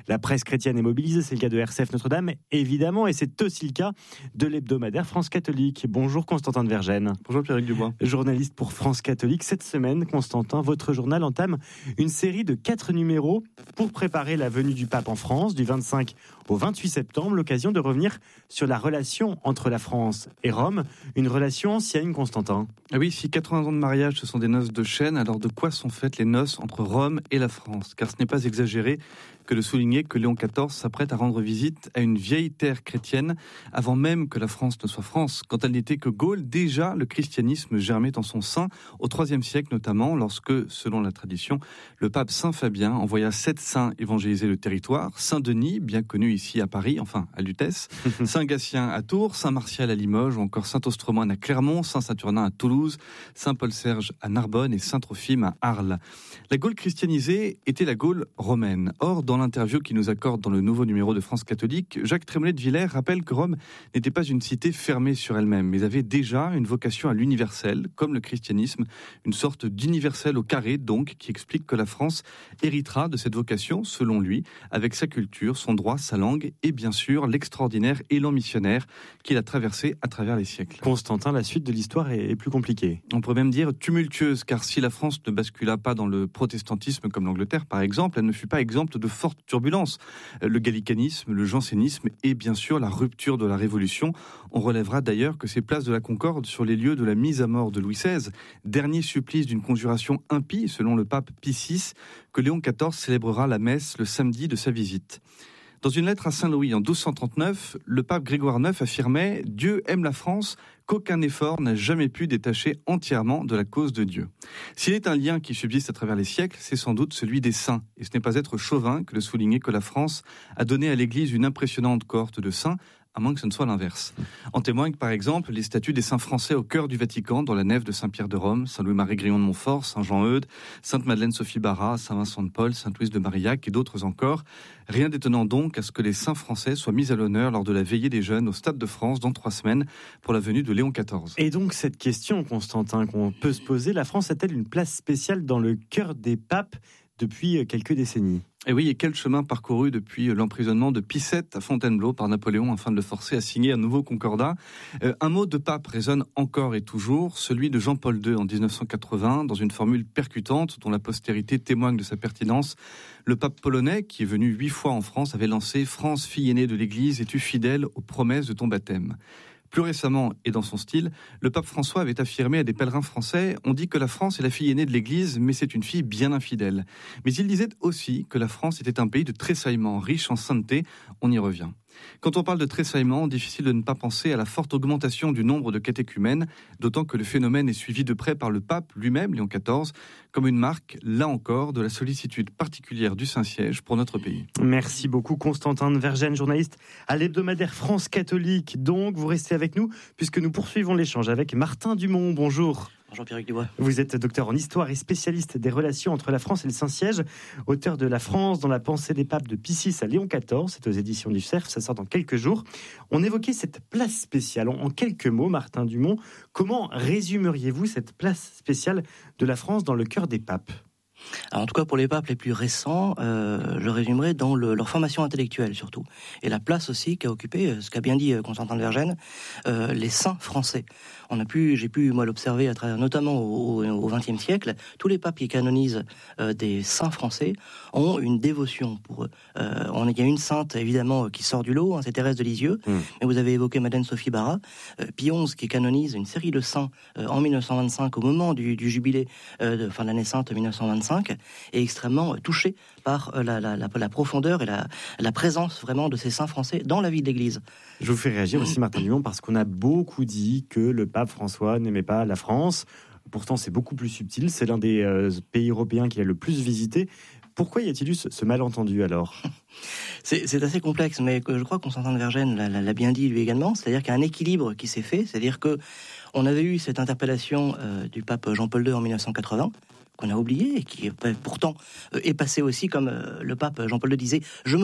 La presse chrétienne est mobilisée, c'est le cas de R C F Notre-Dame, évidemment, et c'est aussi le cas de l'hebdomadaire France Catholique. Bonjour Constantin de Vergennes. Bonjour Pierrick Dubois. Journaliste pour France Catholique. Cette semaine, Constantin, votre journal entame une série de quatre numéros pour préparer la venue du pape en France du vingt-cinq au vingt-huit septembre, l'occasion de revenir sur la relation entre la France et Rome, une relation ancienne, Constantin. Ah oui, si quatre-vingts ans de mariage, ce sont des noces de chêne, alors de quoi sont faites les noces entre Rome et la France ? Car ce n'est pas exagéré que de souligner que Léon quatorze s'apprête à rendre visite à une vieille terre chrétienne avant même que la France ne soit France. Quand elle n'était que Gaule, déjà le christianisme germait en son sein, au troisième siècle notamment, lorsque, selon la tradition, le pape Saint Fabien envoya sept saints évangéliser le territoire. Saint Denis, bien connu ici à Paris, enfin à Lutèce, Saint Gatien à Tours, Saint Martial à Limoges, ou encore Saint Ostromoine à Clermont, Saint Saturnin à Toulouse, Saint Paul Serge à Narbonne et Saint Trophime à Arles. La Gaule christianisée était la Gaule romaine. Or, dans l'interview qu'il nous accorde dans le nouveau numéro de France Catholique, Jacques Trémollet de Villers rappelle que Rome n'était pas une cité fermée sur elle-même, mais avait déjà une vocation à l'universel, comme le christianisme, une sorte d'universel au carré, donc, qui explique que la France héritera de cette vocation, selon lui, avec sa culture, son droit, sa langue et bien sûr l'extraordinaire élan missionnaire qu'il a traversé à travers les siècles. Constantin, la suite de l'histoire est plus compliquée. On pourrait même dire tumultueuse, car si la France ne bascula pas dans le protestantisme comme l'Angleterre par exemple, elle ne fut pas exempte de fortes turbulences. Le gallicanisme, le jansénisme et bien sûr la rupture de la Révolution. On relèvera d'ailleurs que ces places de la Concorde sur les lieux de la mise à mort de Louis seize, dernier supplice d'une conjuration impie selon le pape Pie six, que Léon quatorze célébrera la messe le samedi de sa visite. Dans une lettre à Saint-Louis en douze cent trente-neuf, le pape Grégoire neuf affirmait « Dieu aime la France, qu'aucun effort n'a jamais pu détacher entièrement de la cause de Dieu ». S'il est un lien qui subsiste à travers les siècles, c'est sans doute celui des saints. Et ce n'est pas être chauvin que de souligner que la France a donné à l'Église une impressionnante cohorte de saints, à moins que ce ne soit l'inverse. En témoignent par exemple les statues des saints français au cœur du Vatican, dans la nef de Saint-Pierre de Rome, Saint-Louis-Marie Grillon de Montfort, Saint-Jean-Eudes, Sainte-Madeleine Sophie Barra, Saint-Vincent de Paul, Sainte-Louise de Marillac et d'autres encore. Rien d'étonnant donc à ce que les saints français soient mis à l'honneur lors de la veillée des jeunes au Stade de France dans trois semaines pour la venue de Léon quatorze. Et donc cette question, Constantin, qu'on peut se poser, la France a-t-elle une place spéciale dans le cœur des papes depuis quelques décennies ? Et oui, et quel chemin parcouru depuis l'emprisonnement de Pie sept à Fontainebleau par Napoléon afin de le forcer à signer un nouveau concordat. Euh, un mot de pape résonne encore et toujours, celui de Jean-Paul deux en dix-neuf cent quatre-vingts, dans une formule percutante dont la postérité témoigne de sa pertinence. Le pape polonais, qui est venu huit fois en France, avait lancé « France, fille aînée de l'Église, es-tu fidèle aux promesses de ton baptême ?» Plus récemment, et dans son style, le pape François avait affirmé à des pèlerins français « On dit que la France est la fille aînée de l'Église, mais c'est une fille bien infidèle. » Mais il disait aussi que la France était un pays de tressaillement, riche en sainteté. On y revient. Quand on parle de tressaillement, difficile de ne pas penser à la forte augmentation du nombre de catéchumènes, d'autant que le phénomène est suivi de près par le pape lui-même, Léon quatorze, comme une marque, là encore, de la sollicitude particulière du Saint-Siège pour notre pays. Merci beaucoup Constantin de Vergennes, journaliste à l'hebdomadaire France Catholique. Donc, vous restez avec nous, puisque nous poursuivons l'échange avec Martin Dumont. Bonjour. Bonjour Pierrick Dubois. Vous êtes docteur en histoire et spécialiste des relations entre la France et le Saint-Siège, auteur de La France dans la pensée des papes de Pie six à Léon quatorze, c'est aux éditions du Cerf, ça sort dans quelques jours. On évoquait cette place spéciale. En quelques mots, Martin Dumont, comment résumeriez-vous cette place spéciale de la France dans le cœur des papes ? Alors, en tout cas, pour les papes les plus récents, euh, je résumerai dans le, leur formation intellectuelle surtout. Et la place aussi qu'a occupé, ce qu'a bien dit Constantin de Vergennes, euh, les saints français. On a pu, j'ai pu moi l'observer à travers, notamment au vingtième siècle, tous les papes qui canonisent euh, des saints français ont une dévotion pour eux. Euh, on, il y a une sainte évidemment qui sort du lot, hein, c'est Thérèse de Lisieux, mmh. mais vous avez évoqué Madeleine Sophie Barra, euh, Pie onze qui canonise une série de saints euh, en mille neuf cent vingt-cinq au moment du, du jubilé euh, de fin de l'année sainte mille neuf cent vingt-cinq, est extrêmement euh, touché par euh, la, la, la, la profondeur et la, la présence vraiment de ces saints français dans la vie de l'Église. Je vous fais réagir aussi Martin Dumont parce qu'on a beaucoup dit que le pape François n'aimait pas la France. Pourtant, c'est beaucoup plus subtil. C'est l'un des euh, pays européens qu'il a le plus visité. Pourquoi y a-t-il eu ce, ce malentendu alors ? c'est, c'est assez complexe, mais je crois que Constantin de Vergennes l'a, l'a bien dit lui également. C'est-à-dire qu'il y a un équilibre qui s'est fait. C'est-à-dire que on avait eu cette interpellation euh, du pape Jean-Paul deux en mille neuf cent quatre-vingts, qu'on a oublié et qui pourtant euh, est passé aussi comme euh, le pape Jean-Paul deux disait « Je me permets ».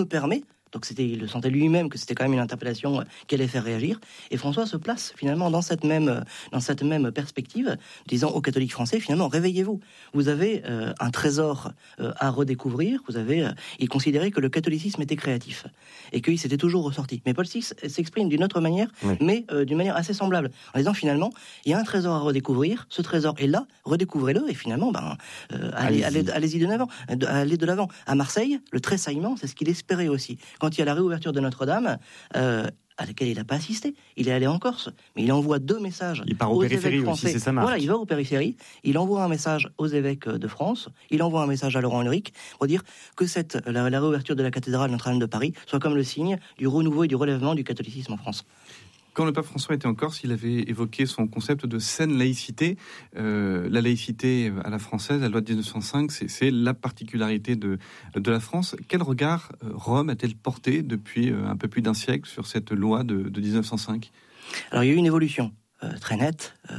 Donc c'était, il le sentait lui-même que c'était quand même une interpellation qui allait faire réagir. Et François se place finalement dans cette même, dans cette même perspective, disant aux catholiques français, finalement, réveillez-vous. Vous avez euh, un trésor euh, à redécouvrir. Vous avez, euh, il considérait que le catholicisme était créatif et qu'il s'était toujours ressorti. Mais Paul six s'exprime d'une autre manière, oui. mais euh, d'une manière assez semblable, en disant finalement, il y a un trésor à redécouvrir. Ce trésor est là, redécouvrez-le et finalement, ben, euh, allez, allez, allez, allez-y de l'avant. Allez de l'avant. À Marseille, le tressaillement, c'est ce qu'il espérait aussi. Quand il y a la réouverture de Notre-Dame, euh, à laquelle il n'a pas assisté, il est allé en Corse, mais il envoie deux messages il part aux, aux périphéries évêques français. Aussi, c'est sa marque. Voilà, il va aux périphéries, il envoie un message aux évêques de France, il envoie un message à Laurent Ulrich pour dire que cette, la, la réouverture de la cathédrale Notre-Dame de Paris soit comme le signe du renouveau et du relèvement du catholicisme en France. Quand le pape François était en Corse, il avait évoqué son concept de saine laïcité. Euh, la laïcité à la française, la loi de dix-neuf cent cinq, c'est, c'est la particularité de, de la France. Quel regard Rome a-t-elle porté depuis un peu plus d'un siècle sur cette loi de, de dix-neuf cent cinq ? Alors il y a eu une évolution euh, très nette. Euh...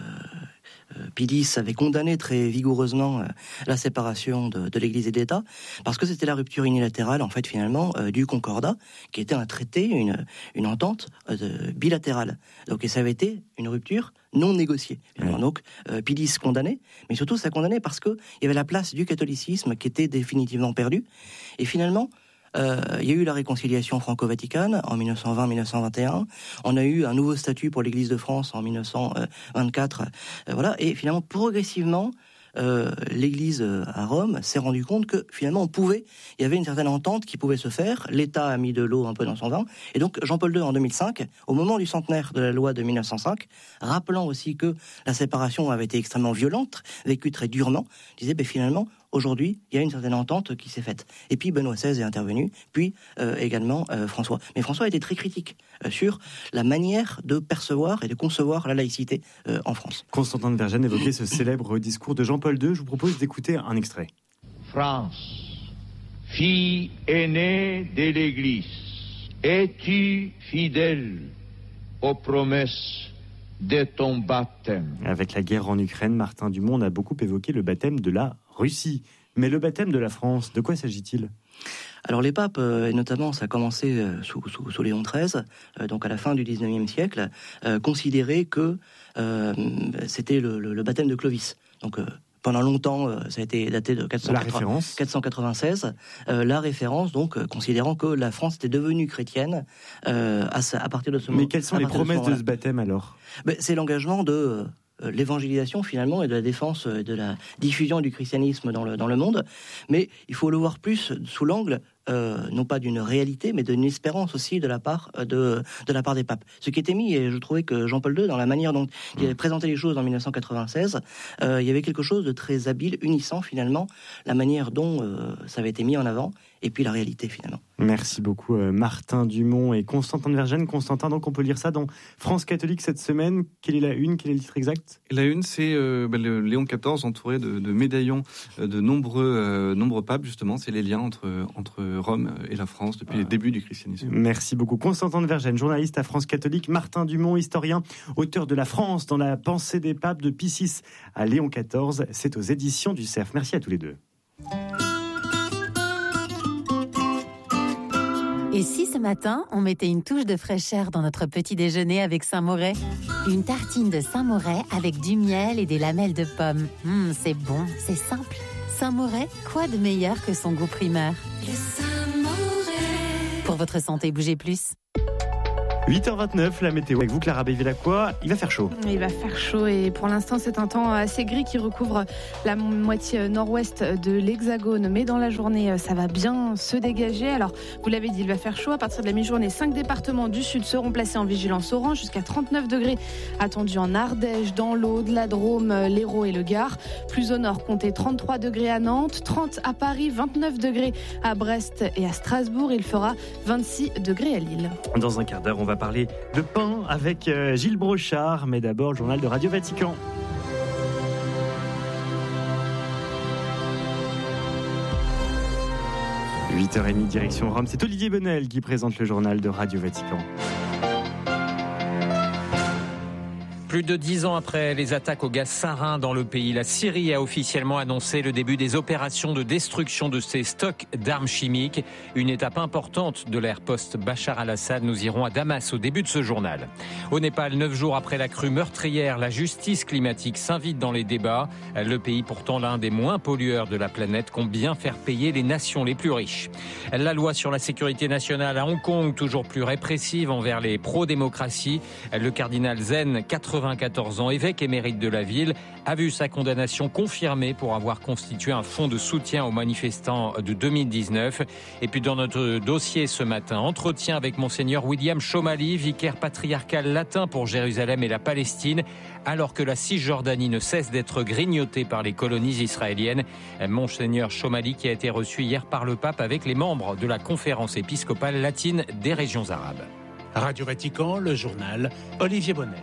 Pie X avait condamné très vigoureusement euh, la séparation de, de l'Église et de l'État, parce que c'était la rupture unilatérale, en fait, finalement, euh, du Concordat, qui était un traité, une, une entente euh, bilatérale. Donc, et ça avait été une rupture non négociée. Mmh. Donc, euh, Pie X condamné, mais surtout, ça condamné parce qu'il y avait la place du catholicisme qui était définitivement perdue. Et finalement, Euh, il y a eu la réconciliation franco-vaticane en dix-neuf cent vingt dix-neuf cent vingt et un. On a eu un nouveau statut pour l'Église de France en dix-neuf cent vingt-quatre. Euh, voilà. Et finalement, progressivement, euh, l'Église à Rome s'est rendu compte que finalement, on pouvait, il y avait une certaine entente qui pouvait se faire. L'État a mis de l'eau un peu dans son vin. Et donc, Jean-Paul deux, en deux mille cinq, au moment du centenaire de la loi de dix-neuf cent cinq, rappelant aussi que la séparation avait été extrêmement violente, vécue très durement, disait, ben, finalement, aujourd'hui, il y a une certaine entente qui s'est faite. Et puis Benoît seize est intervenu, puis euh, également euh, François. Mais François a été très critique euh, sur la manière de percevoir et de concevoir la laïcité euh, en France. Constantin de Vergennes évoquait ce célèbre discours de Jean-Paul deux. Je vous propose d'écouter un extrait. France, fille aînée de l'Église, es-tu fidèle aux promesses de ton baptême? Avec la guerre en Ukraine, Martin Dumont a beaucoup évoqué le baptême de la Russie. Mais le baptême de la France, de quoi s'agit-il ? Alors les papes, euh, et notamment ça a commencé euh, sous, sous, sous Léon treize, euh, donc à la fin du dix-neuvième siècle, euh, considéraient que euh, c'était le, le, le baptême de Clovis. Donc euh, pendant longtemps, euh, ça a été daté de quatre cent quatre-vingt-seize. Euh, la référence, donc, euh, considérant que la France était devenue chrétienne euh, à, à partir de ce moment. Mais quelles sont les promesses de, de ce baptême alors ? Ben, c'est l'engagement de euh, l'évangélisation finalement et de la défense euh, de la diffusion du christianisme dans le, dans le monde. Mais il faut le voir plus sous l'angle Euh, non pas d'une réalité, mais d'une espérance aussi de la part de, de la part des papes. Ce qui était mis, et je trouvais que Jean-Paul deux, dans la manière dont il avait présenté les choses en dix-neuf cent quatre-vingt-seize, euh, il y avait quelque chose de très habile, unissant finalement la manière dont euh, ça avait été mis en avant, et puis la réalité finalement. Merci beaucoup euh, Martin Dumont et Constantin de Vergennes. Constantin, donc on peut lire ça dans France catholique cette semaine. Quelle est la une ? Quel est le titre exact ? La une, c'est euh, bah, le Léon quatorze entouré de, de médaillons euh, de nombreux, euh, nombreux papes, justement. C'est les liens entre, entre Rome et la France depuis ah. les débuts du christianisme. Merci beaucoup. Constantin de Vergennes, journaliste à France catholique. Martin Dumont, historien, auteur de La France dans la pensée des papes, de Pie six à Léon quatorze. C'est aux éditions du Cerf. Merci à tous les deux. Et si ce matin, on mettait une touche de fraîcheur dans notre petit déjeuner avec Saint-Moret ? Une tartine de Saint-Moret avec du miel et des lamelles de pommes. Mmh, c'est bon, c'est simple. Saint-Moret, quoi de meilleur que son goût primaire ? Le Saint-Moret. Pour votre santé, bougez plus. huit heures vingt-neuf, la météo avec vous, Clara Bévilacqua. Il va faire chaud. Il va faire chaud et pour l'instant, c'est un temps assez gris qui recouvre la moitié nord-ouest de l'Hexagone. Mais dans la journée, ça va bien se dégager. Alors, vous l'avez dit, il va faire chaud. À partir de la mi-journée, cinq départements du sud seront placés en vigilance orange. Jusqu'à trente-neuf degrés attendus en Ardèche, dans l'Aude, la Drôme, l'Hérault et le Gard. Plus au nord, comptez trente-trois degrés à Nantes, trente à Paris, vingt-neuf degrés à Brest et à Strasbourg. Il fera vingt-six degrés à Lille. Dans un quart d'heure, on va parler de pain avec Gilles Brochard, mais d'abord le journal de Radio Vatican. huit heures trente, direction Rome. C'est Olivier Bonnel qui présente le journal de Radio Vatican. Plus de dix ans après les attaques au gaz sarin dans le pays, la Syrie a officiellement annoncé le début des opérations de destruction de ses stocks d'armes chimiques. Une étape importante de l'ère post-Bachar al-Assad. Nous irons à Damas au début de ce journal. Au Népal, neuf jours après la crue meurtrière, la justice climatique s'invite dans les débats. Le pays, pourtant l'un des moins pollueurs de la planète, compte bien faire payer les nations les plus riches. La loi sur la sécurité nationale à Hong Kong, toujours plus répressive envers les pro-démocratie. Le cardinal Zen, quatre-vingt-quatorze ans, évêque émérite de la ville, a vu sa condamnation confirmée pour avoir constitué un fonds de soutien aux manifestants de deux mille dix-neuf. Et puis dans notre dossier ce matin, entretien avec Monseigneur William Chomali, vicaire patriarcal latin pour Jérusalem et la Palestine, alors que la Cisjordanie ne cesse d'être grignotée par les colonies israéliennes. Monseigneur Chomali qui a été reçu hier par le pape avec les membres de la conférence épiscopale latine des régions arabes. Radio Vatican, le journal, Olivier Bonnel.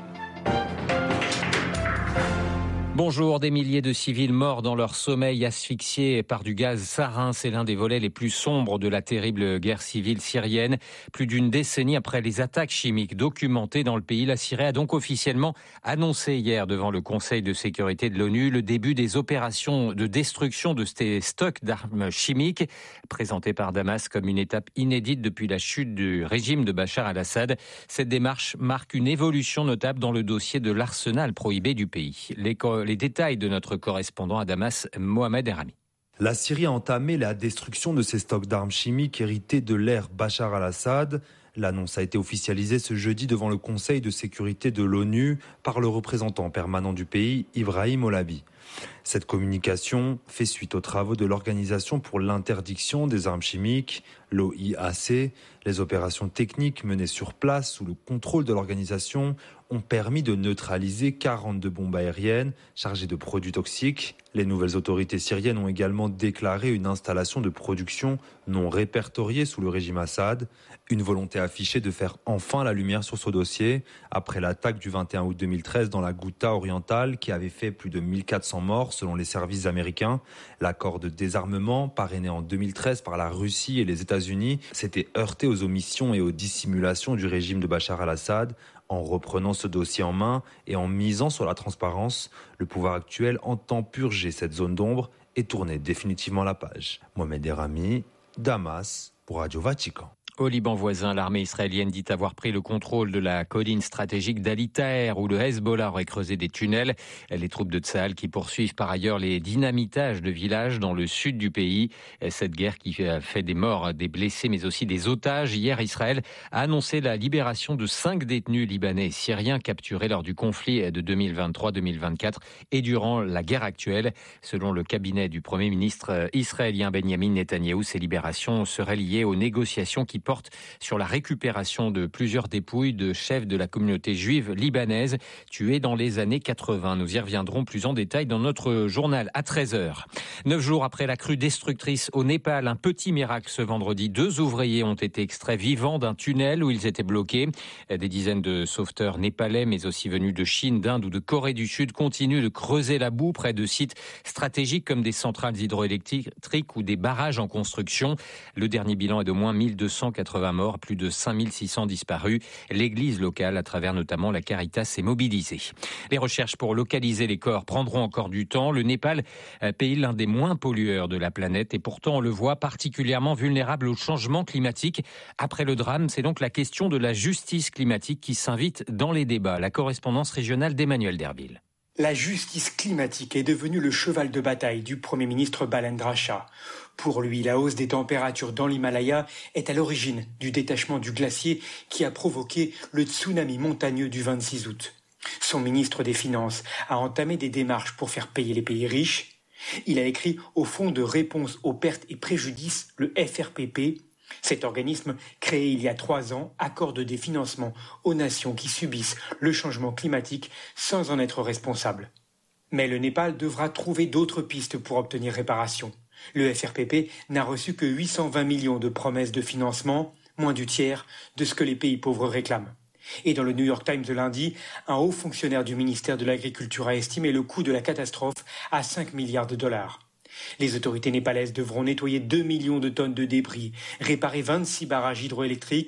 Bonjour, des milliers de civils morts dans leur sommeil asphyxiés par du gaz sarin. C'est l'un des volets les plus sombres de la terrible guerre civile syrienne. Plus d'une décennie après les attaques chimiques documentées dans le pays, la Syrie a donc officiellement annoncé hier devant le Conseil de sécurité de l'ONU le début des opérations de destruction de ces stocks d'armes chimiques, présentées par Damas comme une étape inédite depuis la chute du régime de Bachar al-Assad. Cette démarche marque une évolution notable dans le dossier de l'arsenal prohibé du pays. Les Les détails de notre correspondant à Damas, Mohamed Erami. La Syrie a entamé la destruction de ses stocks d'armes chimiques hérités de l'ère Bachar al-Assad. L'annonce a été officialisée ce jeudi devant le Conseil de sécurité de l'ONU par le représentant permanent du pays, Ibrahim Olabi. Cette communication fait suite aux travaux de l'Organisation pour l'interdiction des armes chimiques, l'O I A C. Les opérations techniques menées sur place sous le contrôle de l'organisation ont permis de neutraliser quarante-deux bombes aériennes chargées de produits toxiques. Les nouvelles autorités syriennes ont également déclaré une installation de production non répertoriée sous le régime Assad. Une volonté affichée de faire enfin la lumière sur ce dossier après l'attaque du vingt et un août deux mille treize dans la Ghouta orientale qui avait fait plus de mille quatre cents morts selon les services américains. L'accord de désarmement, parrainé en deux mille treize par la Russie et les États-Unis, s'était heurté aux omissions et aux dissimulations du régime de Bachar al-Assad. En reprenant ce dossier en main et en misant sur la transparence, le pouvoir actuel entend purger cette zone d'ombre et tourner définitivement la page. Mohamed Erami, Damas, pour Radio Vatican. Au Liban voisin, l'armée israélienne dit avoir pris le contrôle de la colline stratégique d'Ali Taher où le Hezbollah aurait creusé des tunnels. Les troupes de Tsahal qui poursuivent par ailleurs les dynamitages de villages dans le sud du pays. Cette guerre qui fait des morts, des blessés mais aussi des otages. Hier, Israël a annoncé la libération de cinq détenus libanais et syriens capturés lors du conflit de deux mille vingt-trois deux mille vingt-quatre et durant la guerre actuelle. Selon le cabinet du Premier ministre israélien Benjamin Netanyahou, ces libérations seraient liées aux négociations qui porte sur la récupération de plusieurs dépouilles de chefs de la communauté juive libanaise tués dans les années quatre-vingts. Nous y reviendrons plus en détail dans notre journal à treize heures. Neuf jours après la crue destructrice au Népal, un petit miracle ce vendredi. Deux ouvriers ont été extraits vivants d'un tunnel où ils étaient bloqués. Des dizaines de sauveteurs népalais, mais aussi venus de Chine, d'Inde ou de Corée du Sud, continuent de creuser la boue près de sites stratégiques comme des centrales hydroélectriques ou des barrages en construction. Le dernier bilan est d'au moins mille deux cent quatre-vingts morts, plus de cinq mille six cents disparus. L'église locale, à travers notamment la Caritas, s'est mobilisée. Les recherches pour localiser les corps prendront encore du temps. Le Népal, pays l'un des moins pollueurs de la planète, et pourtant on le voit particulièrement vulnérable au changement climatique. Après le drame, c'est donc la question de la justice climatique qui s'invite dans les débats. La correspondance régionale d'Emmanuel Derville. La justice climatique est devenue le cheval de bataille du Premier ministre Balendra Shah. Pour lui, la hausse des températures dans l'Himalaya est à l'origine du détachement du glacier qui a provoqué le tsunami montagneux du vingt-six août. Son ministre des Finances a entamé des démarches pour faire payer les pays riches. Il a écrit au Fonds de réponse aux pertes et préjudices, le F R P P. Cet organisme, créé il y a trois ans, accorde des financements aux nations qui subissent le changement climatique sans en être responsables. Mais le Népal devra trouver d'autres pistes pour obtenir réparation. Le F R P P n'a reçu que huit cent vingt millions de promesses de financement, moins du tiers de ce que les pays pauvres réclament. Et dans le New York Times de lundi, un haut fonctionnaire du ministère de l'Agriculture a estimé le coût de la catastrophe à cinq milliards de dollars. Les autorités népalaises devront nettoyer deux millions de tonnes de débris, réparer vingt-six barrages hydroélectriques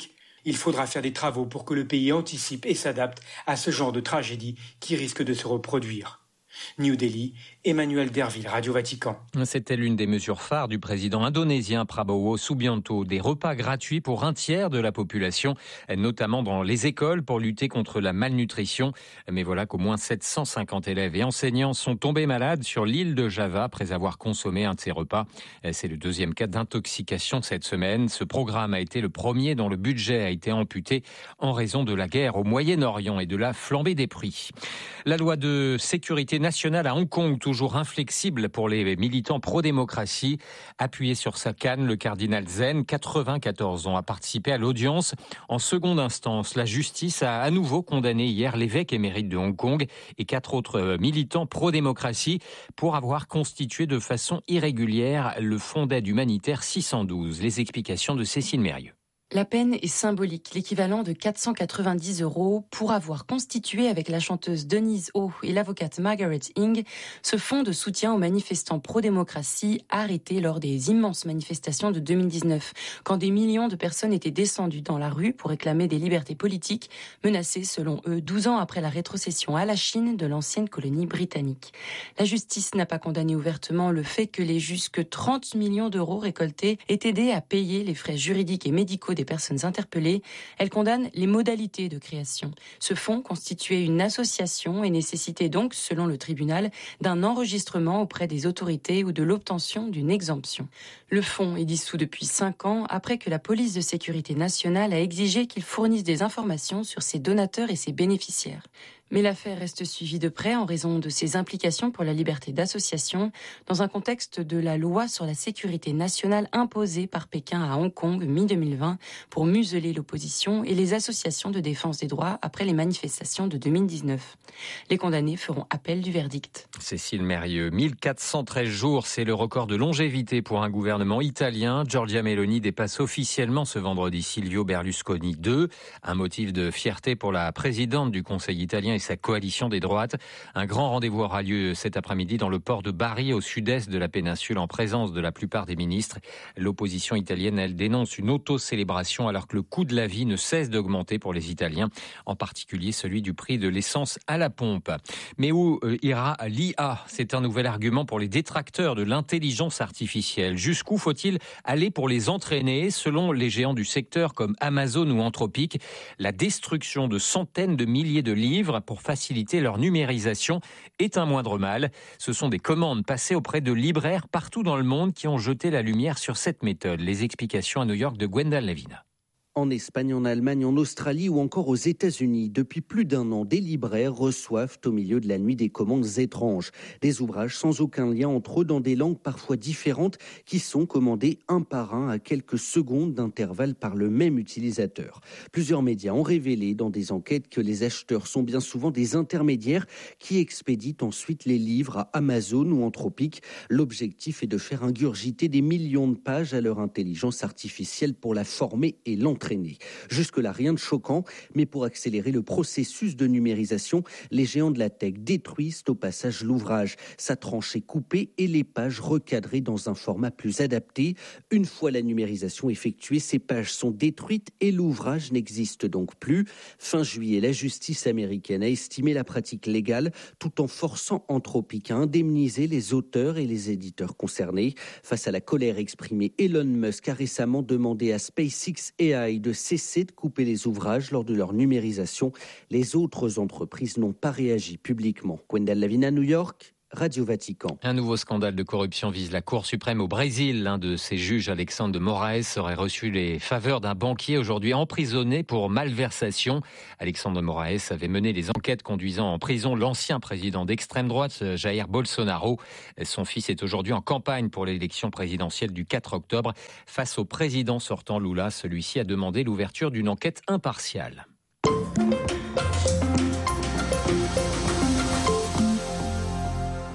Il faudra faire des travaux pour que le pays anticipe et s'adapte à ce genre de tragédie qui risque de se reproduire. New Delhi, Emmanuel Derville, Radio Vatican. C'était l'une des mesures phares du président indonésien Prabowo Subianto, des repas gratuits pour un tiers de la population, notamment dans les écoles pour lutter contre la malnutrition. Mais voilà qu'au moins sept cent cinquante élèves et enseignants sont tombés malades sur l'île de Java après avoir consommé un de ces repas. C'est le deuxième cas d'intoxication cette semaine. Ce programme a été le premier dont le budget a été amputé en raison de la guerre au Moyen-Orient et de la flambée des prix. La loi de sécurité nationale à Hong Kong, toujours inflexible pour les militants pro-démocratie. Appuyé sur sa canne, le cardinal Zen, quatre-vingt-quatorze ans, a participé à l'audience. En seconde instance, la justice a à nouveau condamné hier l'évêque émérite de Hong Kong et quatre autres militants pro-démocratie pour avoir constitué de façon irrégulière le fonds d'aide humanitaire six cent douze. Les explications de Cécile Mérieux. La peine est symbolique, l'équivalent de quatre cent quatre-vingt-dix euros pour avoir constitué avec la chanteuse Denise Ho et l'avocate Margaret Ng ce fonds de soutien aux manifestants pro-démocratie arrêtés lors des immenses manifestations de deux mille dix-neuf, quand des millions de personnes étaient descendues dans la rue pour réclamer des libertés politiques, menacées selon eux douze ans après la rétrocession à la Chine de l'ancienne colonie britannique. La justice n'a pas condamné ouvertement le fait que les jusque trente millions d'euros récoltés aient aidé à payer les frais juridiques et médicaux des personnes interpellées. Elle condamne les modalités de création. Ce fonds constituait une association et nécessitait donc, selon le tribunal, d'un enregistrement auprès des autorités ou de l'obtention d'une exemption. Le fonds est dissous depuis cinq ans après que la police de sécurité nationale a exigé qu'il fournisse des informations sur ses donateurs et ses bénéficiaires. Mais l'affaire reste suivie de près en raison de ses implications pour la liberté d'association dans un contexte de la loi sur la sécurité nationale imposée par Pékin à Hong Kong mi-deux mille vingt pour museler l'opposition et les associations de défense des droits après les manifestations de deux mille dix-neuf. Les condamnés feront appel du verdict. Cécile Mérieux, mille quatre cent treize jours, c'est le record de longévité pour un gouvernement italien. Giorgia Meloni dépasse officiellement ce vendredi Silvio Berlusconi deux, un motif de fierté pour la présidente du Conseil italien et sa coalition des droites. Un grand rendez-vous aura lieu cet après-midi dans le port de Bari, au sud-est de la péninsule, en présence de la plupart des ministres. L'opposition italienne, elle, dénonce une auto-célébration alors que le coût de la vie ne cesse d'augmenter pour les Italiens, en particulier celui du prix de l'essence à la pompe. Mais où ira l'I A ? C'est un nouvel argument pour les détracteurs de l'intelligence artificielle. Jusqu'où faut-il aller pour les entraîner ? Selon les géants du secteur comme Amazon ou Anthropic, la destruction de centaines de milliers de livres pour faciliter leur numérisation est un moindre mal. Ce sont des commandes passées auprès de libraires partout dans le monde qui ont jeté la lumière sur cette méthode. Les explications à New York de Gwendal Lavina. En Espagne, en Allemagne, en Australie ou encore aux États-Unis, depuis plus d'un an, des libraires reçoivent au milieu de la nuit des commandes étranges. Des ouvrages sans aucun lien entre eux dans des langues parfois différentes qui sont commandés un par un à quelques secondes d'intervalle par le même utilisateur. Plusieurs médias ont révélé dans des enquêtes que les acheteurs sont bien souvent des intermédiaires qui expédient ensuite les livres à Amazon ou Anthropic. L'objectif est de faire ingurgiter des millions de pages à leur intelligence artificielle pour la former et l'entraîner. Jusque-là, rien de choquant, mais pour accélérer le processus de numérisation, les géants de la tech détruisent au passage l'ouvrage. Sa tranche est coupée et les pages recadrées dans un format plus adapté. Une fois la numérisation effectuée, ces pages sont détruites et l'ouvrage n'existe donc plus. Fin juillet, la justice américaine a estimé la pratique légale tout en forçant Anthropic à indemniser les auteurs et les éditeurs concernés. Face à la colère exprimée, Elon Musk a récemment demandé à SpaceX A I de cesser de couper les ouvrages lors de leur numérisation. Les autres entreprises n'ont pas réagi publiquement. Gwendal Lavina, New York, Radio Vatican. Un nouveau scandale de corruption vise la Cour suprême au Brésil. L'un de ses juges, Alexandre de Moraes, aurait reçu les faveurs d'un banquier aujourd'hui emprisonné pour malversation. Alexandre de Moraes avait mené les enquêtes conduisant en prison l'ancien président d'extrême droite, Jair Bolsonaro. Son fils est aujourd'hui en campagne pour l'élection présidentielle du quatre octobre. Face au président sortant Lula, celui-ci a demandé l'ouverture d'une enquête impartiale.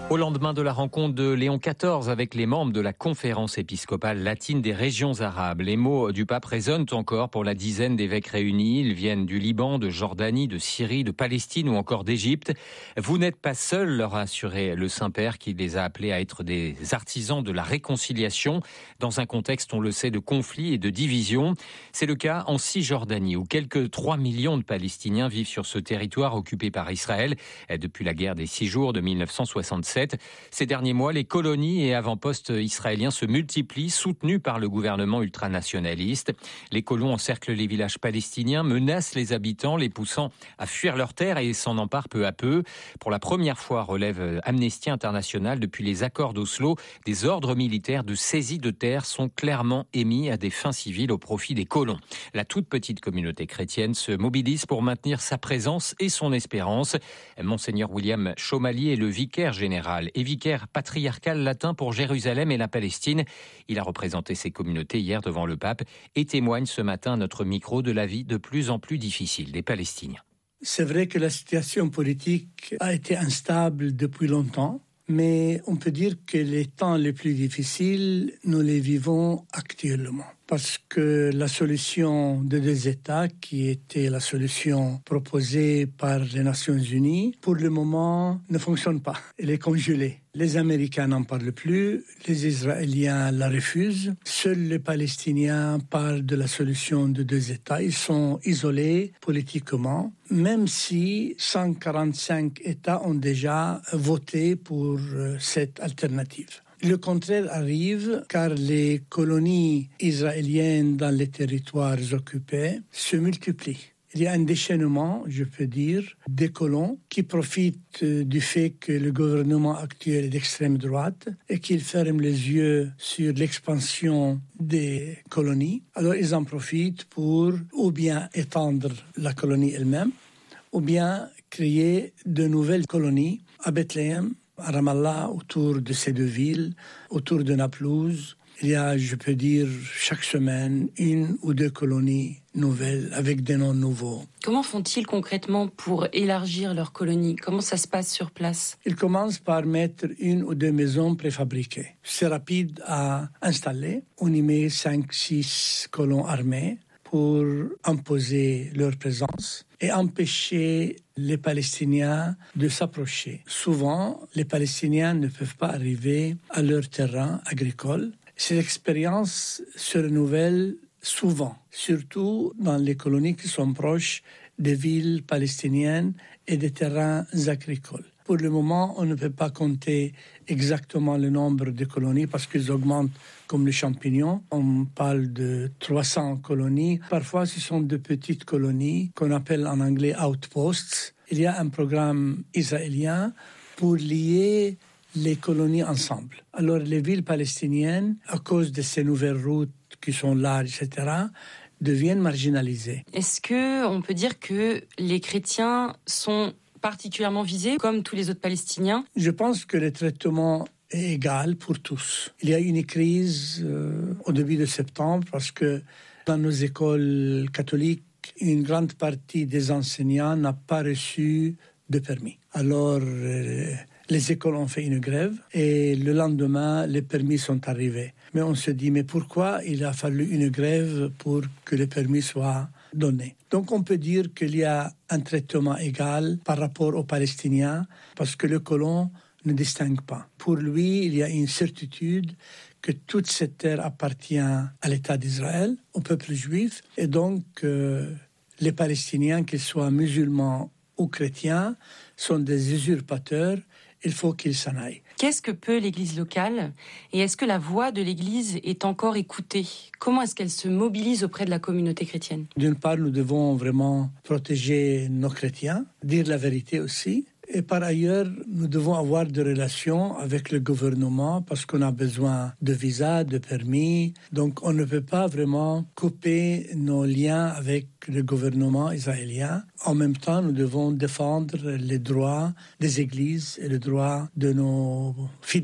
Au lendemain de la rencontre de Léon quatorze avec les membres de la conférence épiscopale latine des régions arabes, les mots du pape résonnent encore pour la dizaine d'évêques réunis. Ils viennent du Liban, de Jordanie, de Syrie, de Palestine ou encore d'Égypte. Vous n'êtes pas seuls, leur a assuré le Saint-Père, qui les a appelés à être des artisans de la réconciliation dans un contexte, on le sait, de conflits et de divisions. C'est le cas en Cisjordanie, où quelques trois millions de Palestiniens vivent sur ce territoire occupé par Israël depuis la guerre des six jours de mille neuf cent soixante-sept. Ces derniers mois, les colonies et avant-postes israéliens se multiplient, soutenus par le gouvernement ultranationaliste. Les colons encerclent les villages palestiniens, menacent les habitants, les poussant à fuir leurs terres et s'en emparent peu à peu. Pour la première fois, relève Amnesty International, depuis les accords d'Oslo, des ordres militaires de saisie de terres sont clairement émis à des fins civiles au profit des colons. La toute petite communauté chrétienne se mobilise pour maintenir sa présence et son espérance. Monseigneur William Chomali est le vicaire général et vicaire patriarcal latin pour Jérusalem et la Palestine. Il a représenté ces communautés hier devant le pape et témoigne ce matin à notre micro de la vie de plus en plus difficile des Palestiniens. C'est vrai que la situation politique a été instable depuis longtemps, mais on peut dire que les temps les plus difficiles, nous les vivons actuellement. Parce que la solution de deux États, qui était la solution proposée par les Nations Unies, pour le moment ne fonctionne pas. Elle est congelée. Les Américains n'en parlent plus, les Israéliens la refusent. Seuls les Palestiniens parlent de la solution de deux États. Ils sont isolés politiquement, même si cent quarante-cinq États ont déjà voté pour cette alternative. Le contraire arrive car les colonies israéliennes dans les territoires occupés se multiplient. Il y a un déchaînement, je peux dire, des colons qui profitent du fait que le gouvernement actuel est d'extrême droite et qu'ils ferment les yeux sur l'expansion des colonies. Alors ils en profitent pour ou bien étendre la colonie elle-même ou bien créer de nouvelles colonies à Bethléem, à Ramallah, autour de ces deux villes, autour de Naplouse. Il y a, je peux dire, chaque semaine, une ou deux colonies nouvelles avec des noms nouveaux. Comment font-ils concrètement pour élargir leurs colonies ? Comment ça se passe sur place ? Ils commencent par mettre une ou deux maisons préfabriquées. C'est rapide à installer. On y met cinq, six colons armés pour imposer leur présence et empêcher les Palestiniens de s'approcher. Souvent, les Palestiniens ne peuvent pas arriver à leur terrain agricole. Cette expérience se renouvelle souvent, surtout dans les colonies qui sont proches des villes palestiniennes et des terrains agricoles. Pour le moment, on ne peut pas compter exactement le nombre de colonies parce qu'ils augmentent comme les champignons. On parle de trois cents colonies. Parfois, ce sont de petites colonies qu'on appelle en anglais outposts. Il y a un programme israélien pour lier les colonies ensemble. Alors, les villes palestiniennes, à cause de ces nouvelles routes qui sont larges, et cetera, deviennent marginalisées. Est-ce qu'on peut dire que les chrétiens sont particulièrement visés, comme tous les autres Palestiniens ? Je pense que le traitement est égal pour tous. Il y a une crise euh, au début de septembre parce que dans nos écoles catholiques, une grande partie des enseignants n'a pas reçu de permis. Alors, euh, les écoles ont fait une grève et le lendemain, les permis sont arrivés. Mais on se dit, mais pourquoi il a fallu une grève pour que les permis soient donnés ? Donc on peut dire qu'il y a un traitement égal par rapport aux Palestiniens parce que le colon ne distingue pas. Pour lui, il y a une certitude que toute cette terre appartient à l'État d'Israël, au peuple juif, et donc euh, les Palestiniens, qu'ils soient musulmans ou chrétiens, sont des usurpateurs. Il faut qu'ils s'en aillent. Qu'est-ce que peut l'Église locale ? Et est-ce que la voix de l'Église est encore écoutée ? Comment est-ce qu'elle se mobilise auprès de la communauté chrétienne ? D'une part, nous devons vraiment protéger nos chrétiens, dire la vérité aussi. Et par ailleurs, nous devons avoir des relations avec le gouvernement parce qu'on a besoin de visas, de permis. Donc, on ne peut pas vraiment couper nos liens avec le gouvernement israélien. En même temps, nous devons défendre les droits des églises et les droits de nos fidèles.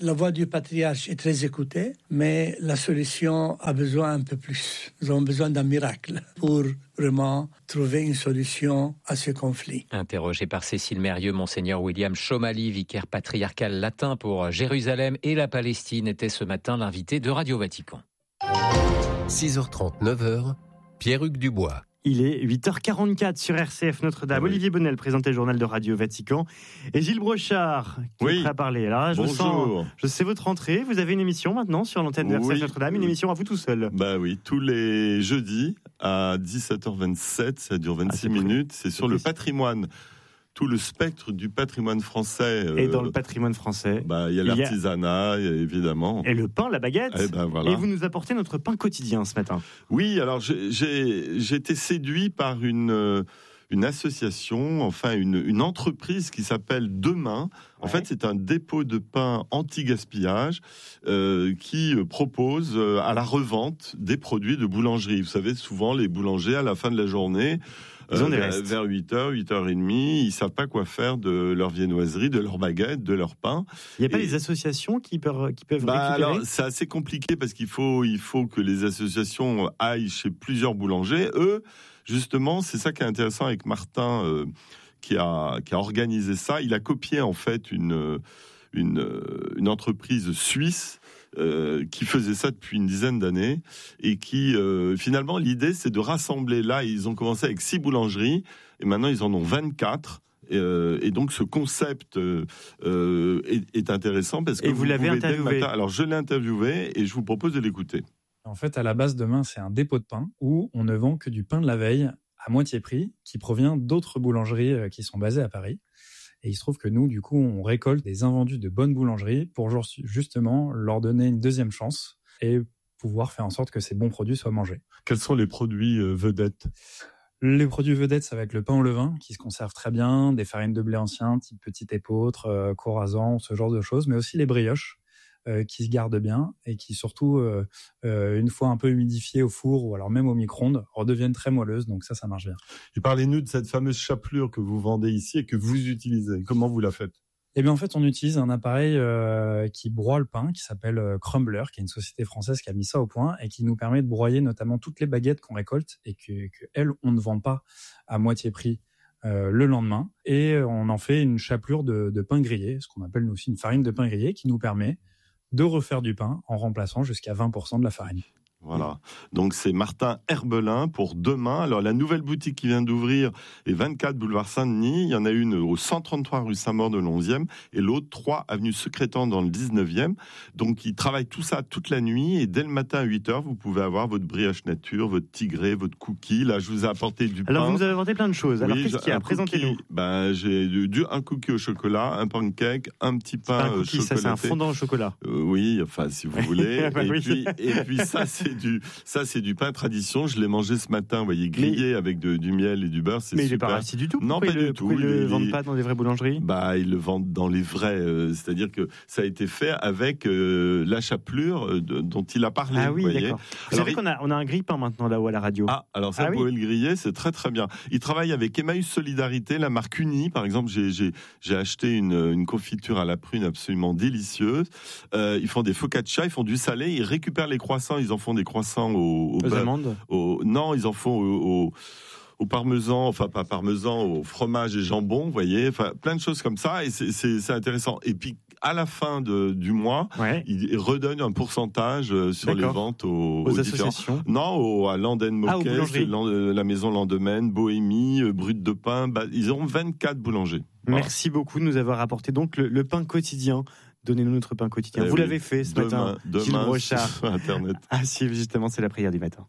La voix du patriarche est très écoutée, mais la solution a besoin un peu plus. Nous avons besoin d'un miracle pour vraiment trouver une solution à ce conflit. Interrogé par Cécile Mérieux, Monseigneur William Chomali, vicaire patriarcal latin pour Jérusalem et la Palestine, était ce matin l'invité de Radio Vatican. six heures trente, neuf heures, Pierre-Hugues Dubois. Il est huit heures quarante-quatre sur R C F Notre-Dame. Oui. Olivier Bonnel présentait le journal de Radio Vatican. Et Gilles Brochard qui oui. est prêt à parler. Alors, je, sens, je sais votre rentrée. Vous avez une émission maintenant sur l'antenne de R C F oui. Notre-Dame, une émission à vous tout seul. Bah oui, tous les jeudis à dix-sept heures vingt-sept, ça dure vingt-six ah, minutes. C'est sur le patrimoine. Tout le spectre du patrimoine français. Et dans euh, le patrimoine français, bah, il y a l'artisanat, a... évidemment. Et le pain, la baguette. Et, ben, voilà. Et vous nous apportez notre pain quotidien ce matin. Oui, alors j'ai, j'ai, j'ai été séduit par une, une association, enfin une, une entreprise qui s'appelle Demain. En ouais. fait, c'est un dépôt de pain anti-gaspillage euh, qui propose euh, à la revente des produits de boulangerie. Vous savez, souvent, les boulangers, à la fin de la journée, Euh, vers, vers huit heures, huit heures trente, ils ne savent pas quoi faire de leur viennoiserie, de leur baguette, de leur pain. Il n'y a pas et... des associations qui peuvent, qui peuvent bah récupérer alors, c'est assez compliqué parce qu'il faut, il faut que les associations aillent chez plusieurs boulangers. Eux, justement, c'est ça qui est intéressant avec Martin euh, qui, a, qui a organisé ça. Il a copié en fait une, une, une entreprise suisse Euh, qui faisait ça depuis une dizaine d'années et qui euh, finalement l'idée c'est de rassembler. Là ils ont commencé avec six boulangeries et maintenant ils en ont vingt-quatre et, euh, et donc ce concept euh, est, est intéressant parce que et vous, vous l'avez interviewé. Alors je l'ai interviewé et je vous propose de l'écouter. En fait à la base Demain c'est un dépôt de pain où on ne vend que du pain de la veille à moitié prix qui provient d'autres boulangeries qui sont basées à Paris. Et il se trouve que nous, du coup, on récolte des invendus de bonnes boulangeries pour justement leur donner une deuxième chance et pouvoir faire en sorte que ces bons produits soient mangés. Quels sont les produits vedettes ? Les produits vedettes, ça va être le pain au levain, qui se conserve très bien, des farines de blé ancien, type petit épeautre, euh, corazan, ce genre de choses, mais aussi les brioches, euh, qui se gardent bien et qui surtout, euh, euh, une fois un peu humidifiées au four ou alors même au micro-ondes, redeviennent très moelleuses, donc ça, ça marche bien. Et parlez-nous de cette fameuse chapelure que vous vendez ici et que vous utilisez. Comment vous la faites ? Eh bien, en fait, on utilise un appareil euh, qui broie le pain, qui s'appelle euh, Crumbler, qui est une société française qui a mis ça au point et qui nous permet de broyer notamment toutes les baguettes qu'on récolte et que, que elles, on ne vend pas à moitié prix euh, le lendemain. Et on en fait une chapelure de, de pain grillé, ce qu'on appelle nous aussi une farine de pain grillé, qui nous permet de refaire du pain en remplaçant jusqu'à vingt pour cent de la farine. Voilà. Donc c'est Martin Herbelin pour Demain. Alors la nouvelle boutique qui vient d'ouvrir est vingt-quatre boulevard Saint-Denis. Il y en a une au cent trente-trois rue Saint-Maur de l'onzième et l'autre trois avenue Secrétan dans le dix-neuvième. Donc ils travaillent tout ça toute la nuit et dès le matin à huit heures, vous pouvez avoir votre brioche nature, votre tigré, votre cookie. Là, je vous ai apporté du pain. Alors vous nous avez apporté plein de choses. Alors oui, qu'est-ce qu'il y a ? Présentez-nous. Ben, j'ai du, du, un cookie au chocolat, un pancake, un petit pain c'est un cookie, chocolaté. Ça, c'est un fondant au chocolat. Euh, oui, enfin si vous voulez. bah, et, oui. puis, et puis ça c'est Du, ça, c'est du pain tradition. Je l'ai mangé ce matin, vous voyez, grillé mais, avec de, du miel et du beurre. C'est mais super. il n'est pas rassis du tout. Non, pourquoi pas il, du tout. Pourquoi ils ne le il, vendent pas dans des vraies boulangeries ? Bah, ils le vendent dans les vrais. Euh, c'est-à-dire que ça a été fait avec euh, la chapelure euh, de, dont il a parlé. Ah oui, vous voyez. d'accord. Vous alors, savez il... qu'on a, on a un grille-pain maintenant là-haut à la radio. Ah, alors ça, ah, vous pouvez oui. le griller, c'est très très bien. Il travaille avec Emmaüs Solidarité, la marque Uni. Par exemple, j'ai, j'ai, j'ai acheté une, une confiture à la prune absolument délicieuse. Euh, ils font des focaccia, ils font du salé, ils récupèrent les croissants, ils en font des croissants au, au aux beurre, amandes. Au, non, ils en font au, au, au parmesan, enfin pas parmesan, au fromage et jambon, vous voyez, enfin plein de choses comme ça, et c'est, c'est, c'est intéressant. Et puis à la fin de, du mois, ouais. ils redonnent un pourcentage sur D'accord. les ventes aux, aux, aux associations. Non, au, à Landen Moquet, ah, la maison Landemaine, Bohémie, Brut de Pain. Bah, ils ont vingt-quatre boulangers. Voilà. Merci beaucoup de nous avoir apporté donc le, le pain quotidien. Donnez-nous notre pain quotidien. Eh Vous oui. l'avez fait ce demain, matin, demain, Gilles Brochard. Sur Internet. Ah si, justement, c'est la prière du matin.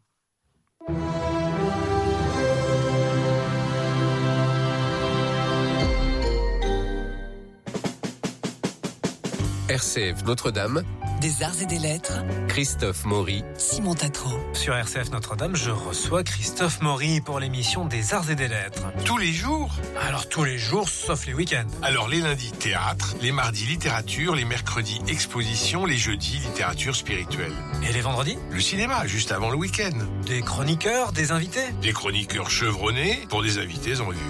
R C F Notre-Dame, des arts et des lettres, Christophe Maury, Simon Tatro. Sur R C F Notre-Dame, je reçois Christophe Maury pour l'émission des arts et des lettres. Tous les jours ? Alors tous les jours, sauf les week-ends. Alors les lundis, théâtre, les mardis, littérature, les mercredis, exposition, les jeudis, littérature spirituelle. Et les vendredis ? Le cinéma, juste avant le week-end. Des chroniqueurs, des invités ? Des chroniqueurs chevronnés pour des invités en vue.